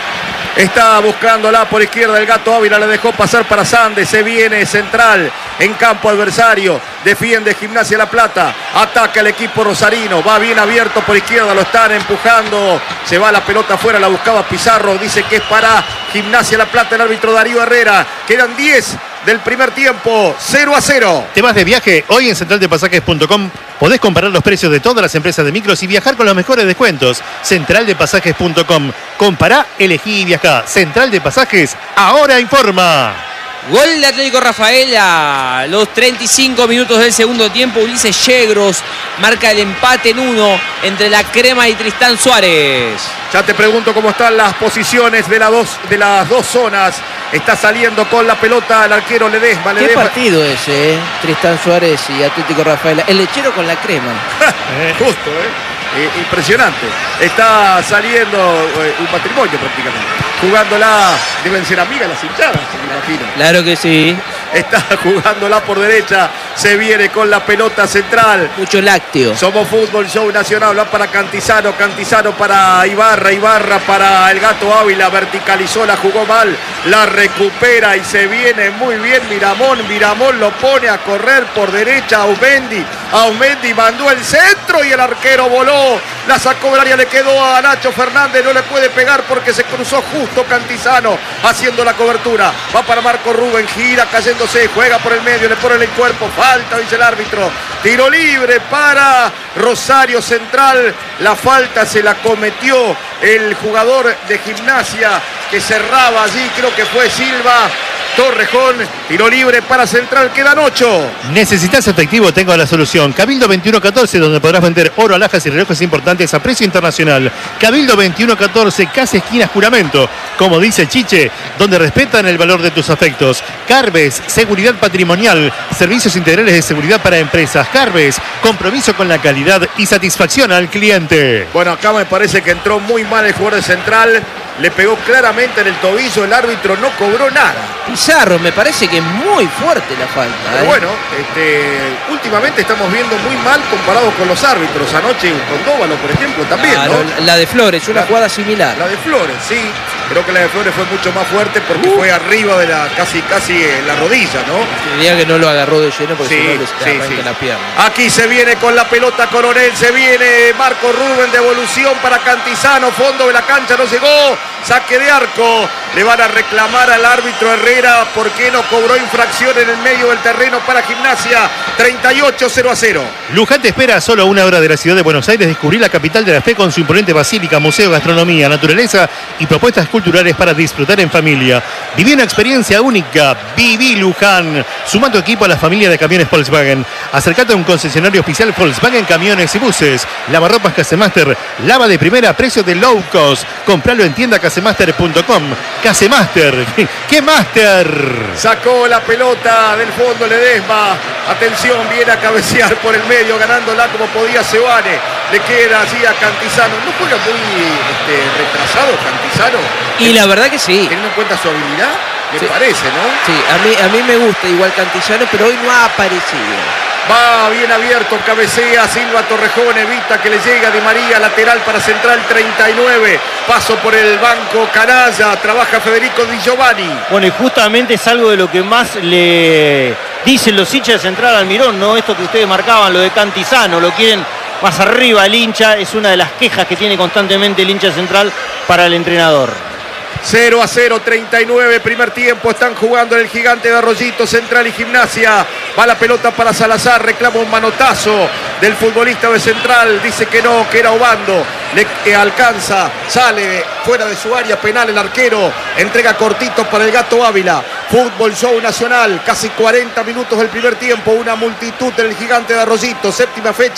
Está buscándola por izquierda el Gato Ávila, le dejó pasar para Sande, se viene Central en campo adversario, defiende Gimnasia La Plata, ataca el equipo rosarino, va bien abierto por izquierda, lo están empujando, se va la pelota afuera, la buscaba Pizarro, dice que es para Gimnasia La Plata el árbitro Darío Herrera, quedan diez del primer tiempo, cero a cero. ¿Te vas de viaje? Hoy en central de pasajes punto com podés comparar los precios de todas las empresas de micros y viajar con los mejores descuentos. central de pasajes punto com. Compará, elegí y viajá. Central de Pasajes, ahora informa. Gol de Atlético Rafaela, los treinta y cinco minutos del segundo tiempo. Ulises Yegros marca el empate en uno entre la Crema y Tristán Suárez. Ya te pregunto cómo están las posiciones de, la dos, de las dos zonas. Está saliendo con la pelota el arquero Ledesma. ¿Qué Ledesma. partido ese, eh? Tristán Suárez y Atlético Rafaela. El lechero con la Crema. Justo, ¿eh? Eh, impresionante. Está saliendo eh, un matrimonio prácticamente. Jugándola, deben ser amigas las hinchadas, me imagino. Claro que sí. Está jugándola por derecha, se viene con la pelota central. Mucho lácteo. Somos Fútbol Show Nacional, va para Cantizano, Cantizano para Ibarra, Ibarra para el Gato Ávila, verticalizó, la jugó mal, la recupera y se viene muy bien Miramón, Miramón lo pone a correr por derecha, Aumendi, Aumendi mandó el centro y el arquero voló, la sacó del área, le quedó a Nacho Fernández, no le puede pegar porque se cruzó justo Cantizano haciendo la cobertura, va para Marco Rubén, gira cayéndose, juega por el medio, le pone el cuerpo, falta, dice el árbitro, tiro libre para Rosario Central, la falta se la cometió el jugador de Gimnasia que cerraba allí, creo que fue Silva. Torrejón, tiro libre para Central, quedan ocho. ¿Necesitas efectivo? Tengo la solución. Cabildo veintiuno catorce, donde podrás vender oro, alhajas y relojes importantes a precio internacional. Cabildo veintiuno catorce, casi esquinas Juramento. Como dice Chiche, donde respetan el valor de tus afectos. Carves, seguridad patrimonial, servicios integrales de seguridad para empresas. Carves, compromiso con la calidad y satisfacción al cliente. Bueno, acá me parece que entró muy mal el jugador de Central. Le pegó claramente en el tobillo, el árbitro no cobró nada. Pizarro, me parece que es muy fuerte la falta. Pero ¿eh? bueno, este, últimamente estamos viendo muy mal comparados con los árbitros. Anoche con Dóvalo, por ejemplo, también, Claro, ¿no? la de Flores, una La- jugada similar. La de Flores, sí. Creo que la de Flores fue mucho más fuerte porque Uh. fue arriba de la, casi, casi en la rodilla, ¿no? Diría que no lo agarró de lleno porque Sí, si no le sí, arranca sí. la pierna. Aquí se viene con la pelota Coronel, se viene Marco Rubén, devolución para Cantizano, fondo de la cancha, no llegó, saque de arco, le van a reclamar al árbitro Herrera porque no cobró infracción en el medio del terreno para Gimnasia, treinta y ocho cero a cero. Luján te espera a solo una hora de la ciudad de Buenos Aires, descubrir la capital de la fe con su imponente basílica, museo, gastronomía, naturaleza y propuestas culturales para disfrutar en familia. Viví una experiencia única, viví Luján. Suma tu equipo a la familia de camiones Volkswagen. Acercate a un concesionario oficial Volkswagen Camiones y Buses. Lavarropas Casemaster, lava de primera, precio de low cost. Compralo en tienda casemaster punto com. Casemaster, ¡qué master! Sacó la pelota del fondo Ledesma. Atención, viene a cabecear por el medio, ganándola como podía Sebane. Le queda así a Cantizano. ¿No juega muy este, retrasado Cantizano? Y la verdad que sí. Teniendo en cuenta su habilidad, me Sí. parece, ¿no? Sí, a mí, a mí me gusta igual Cantillano, pero hoy no ha aparecido. Va bien abierto, cabecea Silva Torrejón, evita que le llegue a Di María, lateral para Central treinta y nueve. Paso por el banco Canalla, trabaja Federico Di Giovanni. Bueno, y justamente es algo de lo que más le dicen los hinchas de Central Almirón, ¿no? Esto que ustedes marcaban, lo de Cantizano, lo quieren más arriba el hincha, es una de las quejas que tiene constantemente el hincha central para el entrenador. cero a cero, treinta y nueve, primer tiempo, están jugando en el Gigante de Arroyito, Central y Gimnasia. Va la pelota para Salazar, reclama un manotazo del futbolista de Central, dice que no, que era Obando, le eh, alcanza, sale fuera de su área penal el arquero, entrega cortito para el Gato Ávila. Fútbol Show Nacional, casi cuarenta minutos del primer tiempo, una multitud en el Gigante de Arroyito, séptima fecha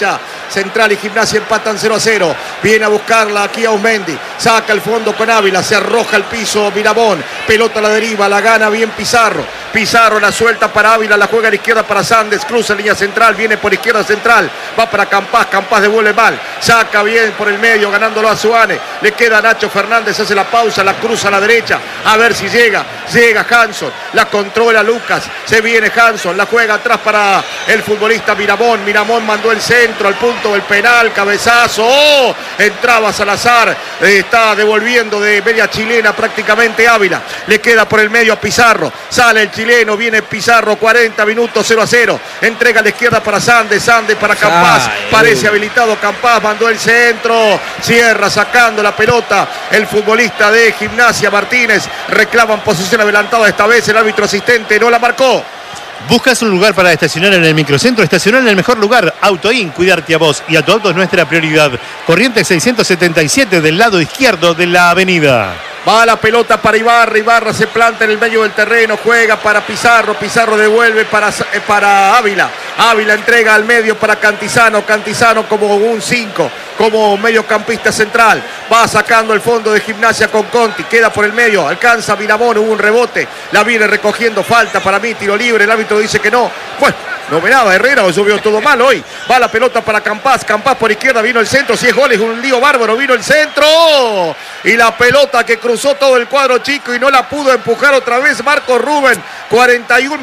Central y Gimnasia empatan cero a cero. Viene a buscarla aquí a Osmendi. Saca el fondo con Ávila. Se arroja al piso Miramón. Pelota a la deriva. La gana bien Pizarro. Pizarro la suelta para Ávila. La juega a la izquierda para Sandes. Cruza línea central. Viene por izquierda central. Va para Campás. Campás devuelve mal. Saca bien por el medio. Ganándolo a Suárez. Le queda a Nacho Fernández. Hace la pausa. La cruza a la derecha. A ver si llega. Llega Hanson. La controla Lucas. Se viene Hanson. La juega atrás para el futbolista Miramón. Miramón mandó el centro al punto del penal. Cabezazo. ¡Oh! Entraba Salazar. Eh, está devolviendo de media chilena prácticamente Ávila. Le queda por el medio a Pizarro. Sale el chileno. Viene Pizarro. cuarenta minutos cero a cero. Entrega a la izquierda para Sandes. Sandes para Campás. Ay, Parece uy. habilitado Campás. Mandó el centro. Cierra sacando la pelota. El futbolista de Gimnasia Martínez. Reclaman posición adelantada esta vez. El árbitro asistente no la marcó. ¿Buscas un lugar para estacionar en el microcentro? Estacionar en el mejor lugar. Autoin, cuidarte a vos y a tu auto es nuestra prioridad. Corrientes seiscientos setenta y siete del lado izquierdo de la avenida. Va la pelota para Ibarra. Ibarra se planta en el medio del terreno. Juega para Pizarro. Pizarro devuelve para, para Ávila. Ávila entrega al medio para Cantizano. Cantizano como un cinco. Como mediocampista central. Va sacando el fondo de Gimnasia con Conti. Queda por el medio. Alcanza Miramón. Hubo un rebote. La viene recogiendo. Falta para mí. Tiro libre. El árbitro dice que no. Bueno. No me daba Herrera, o yo veo todo mal hoy. Va la pelota para Campás. Campás por izquierda, vino el centro. Si es gol, es un lío bárbaro. Vino el centro. Y la pelota que cruzó todo el cuadro chico y no la pudo empujar otra vez Marco Rubén. cuarenta y uno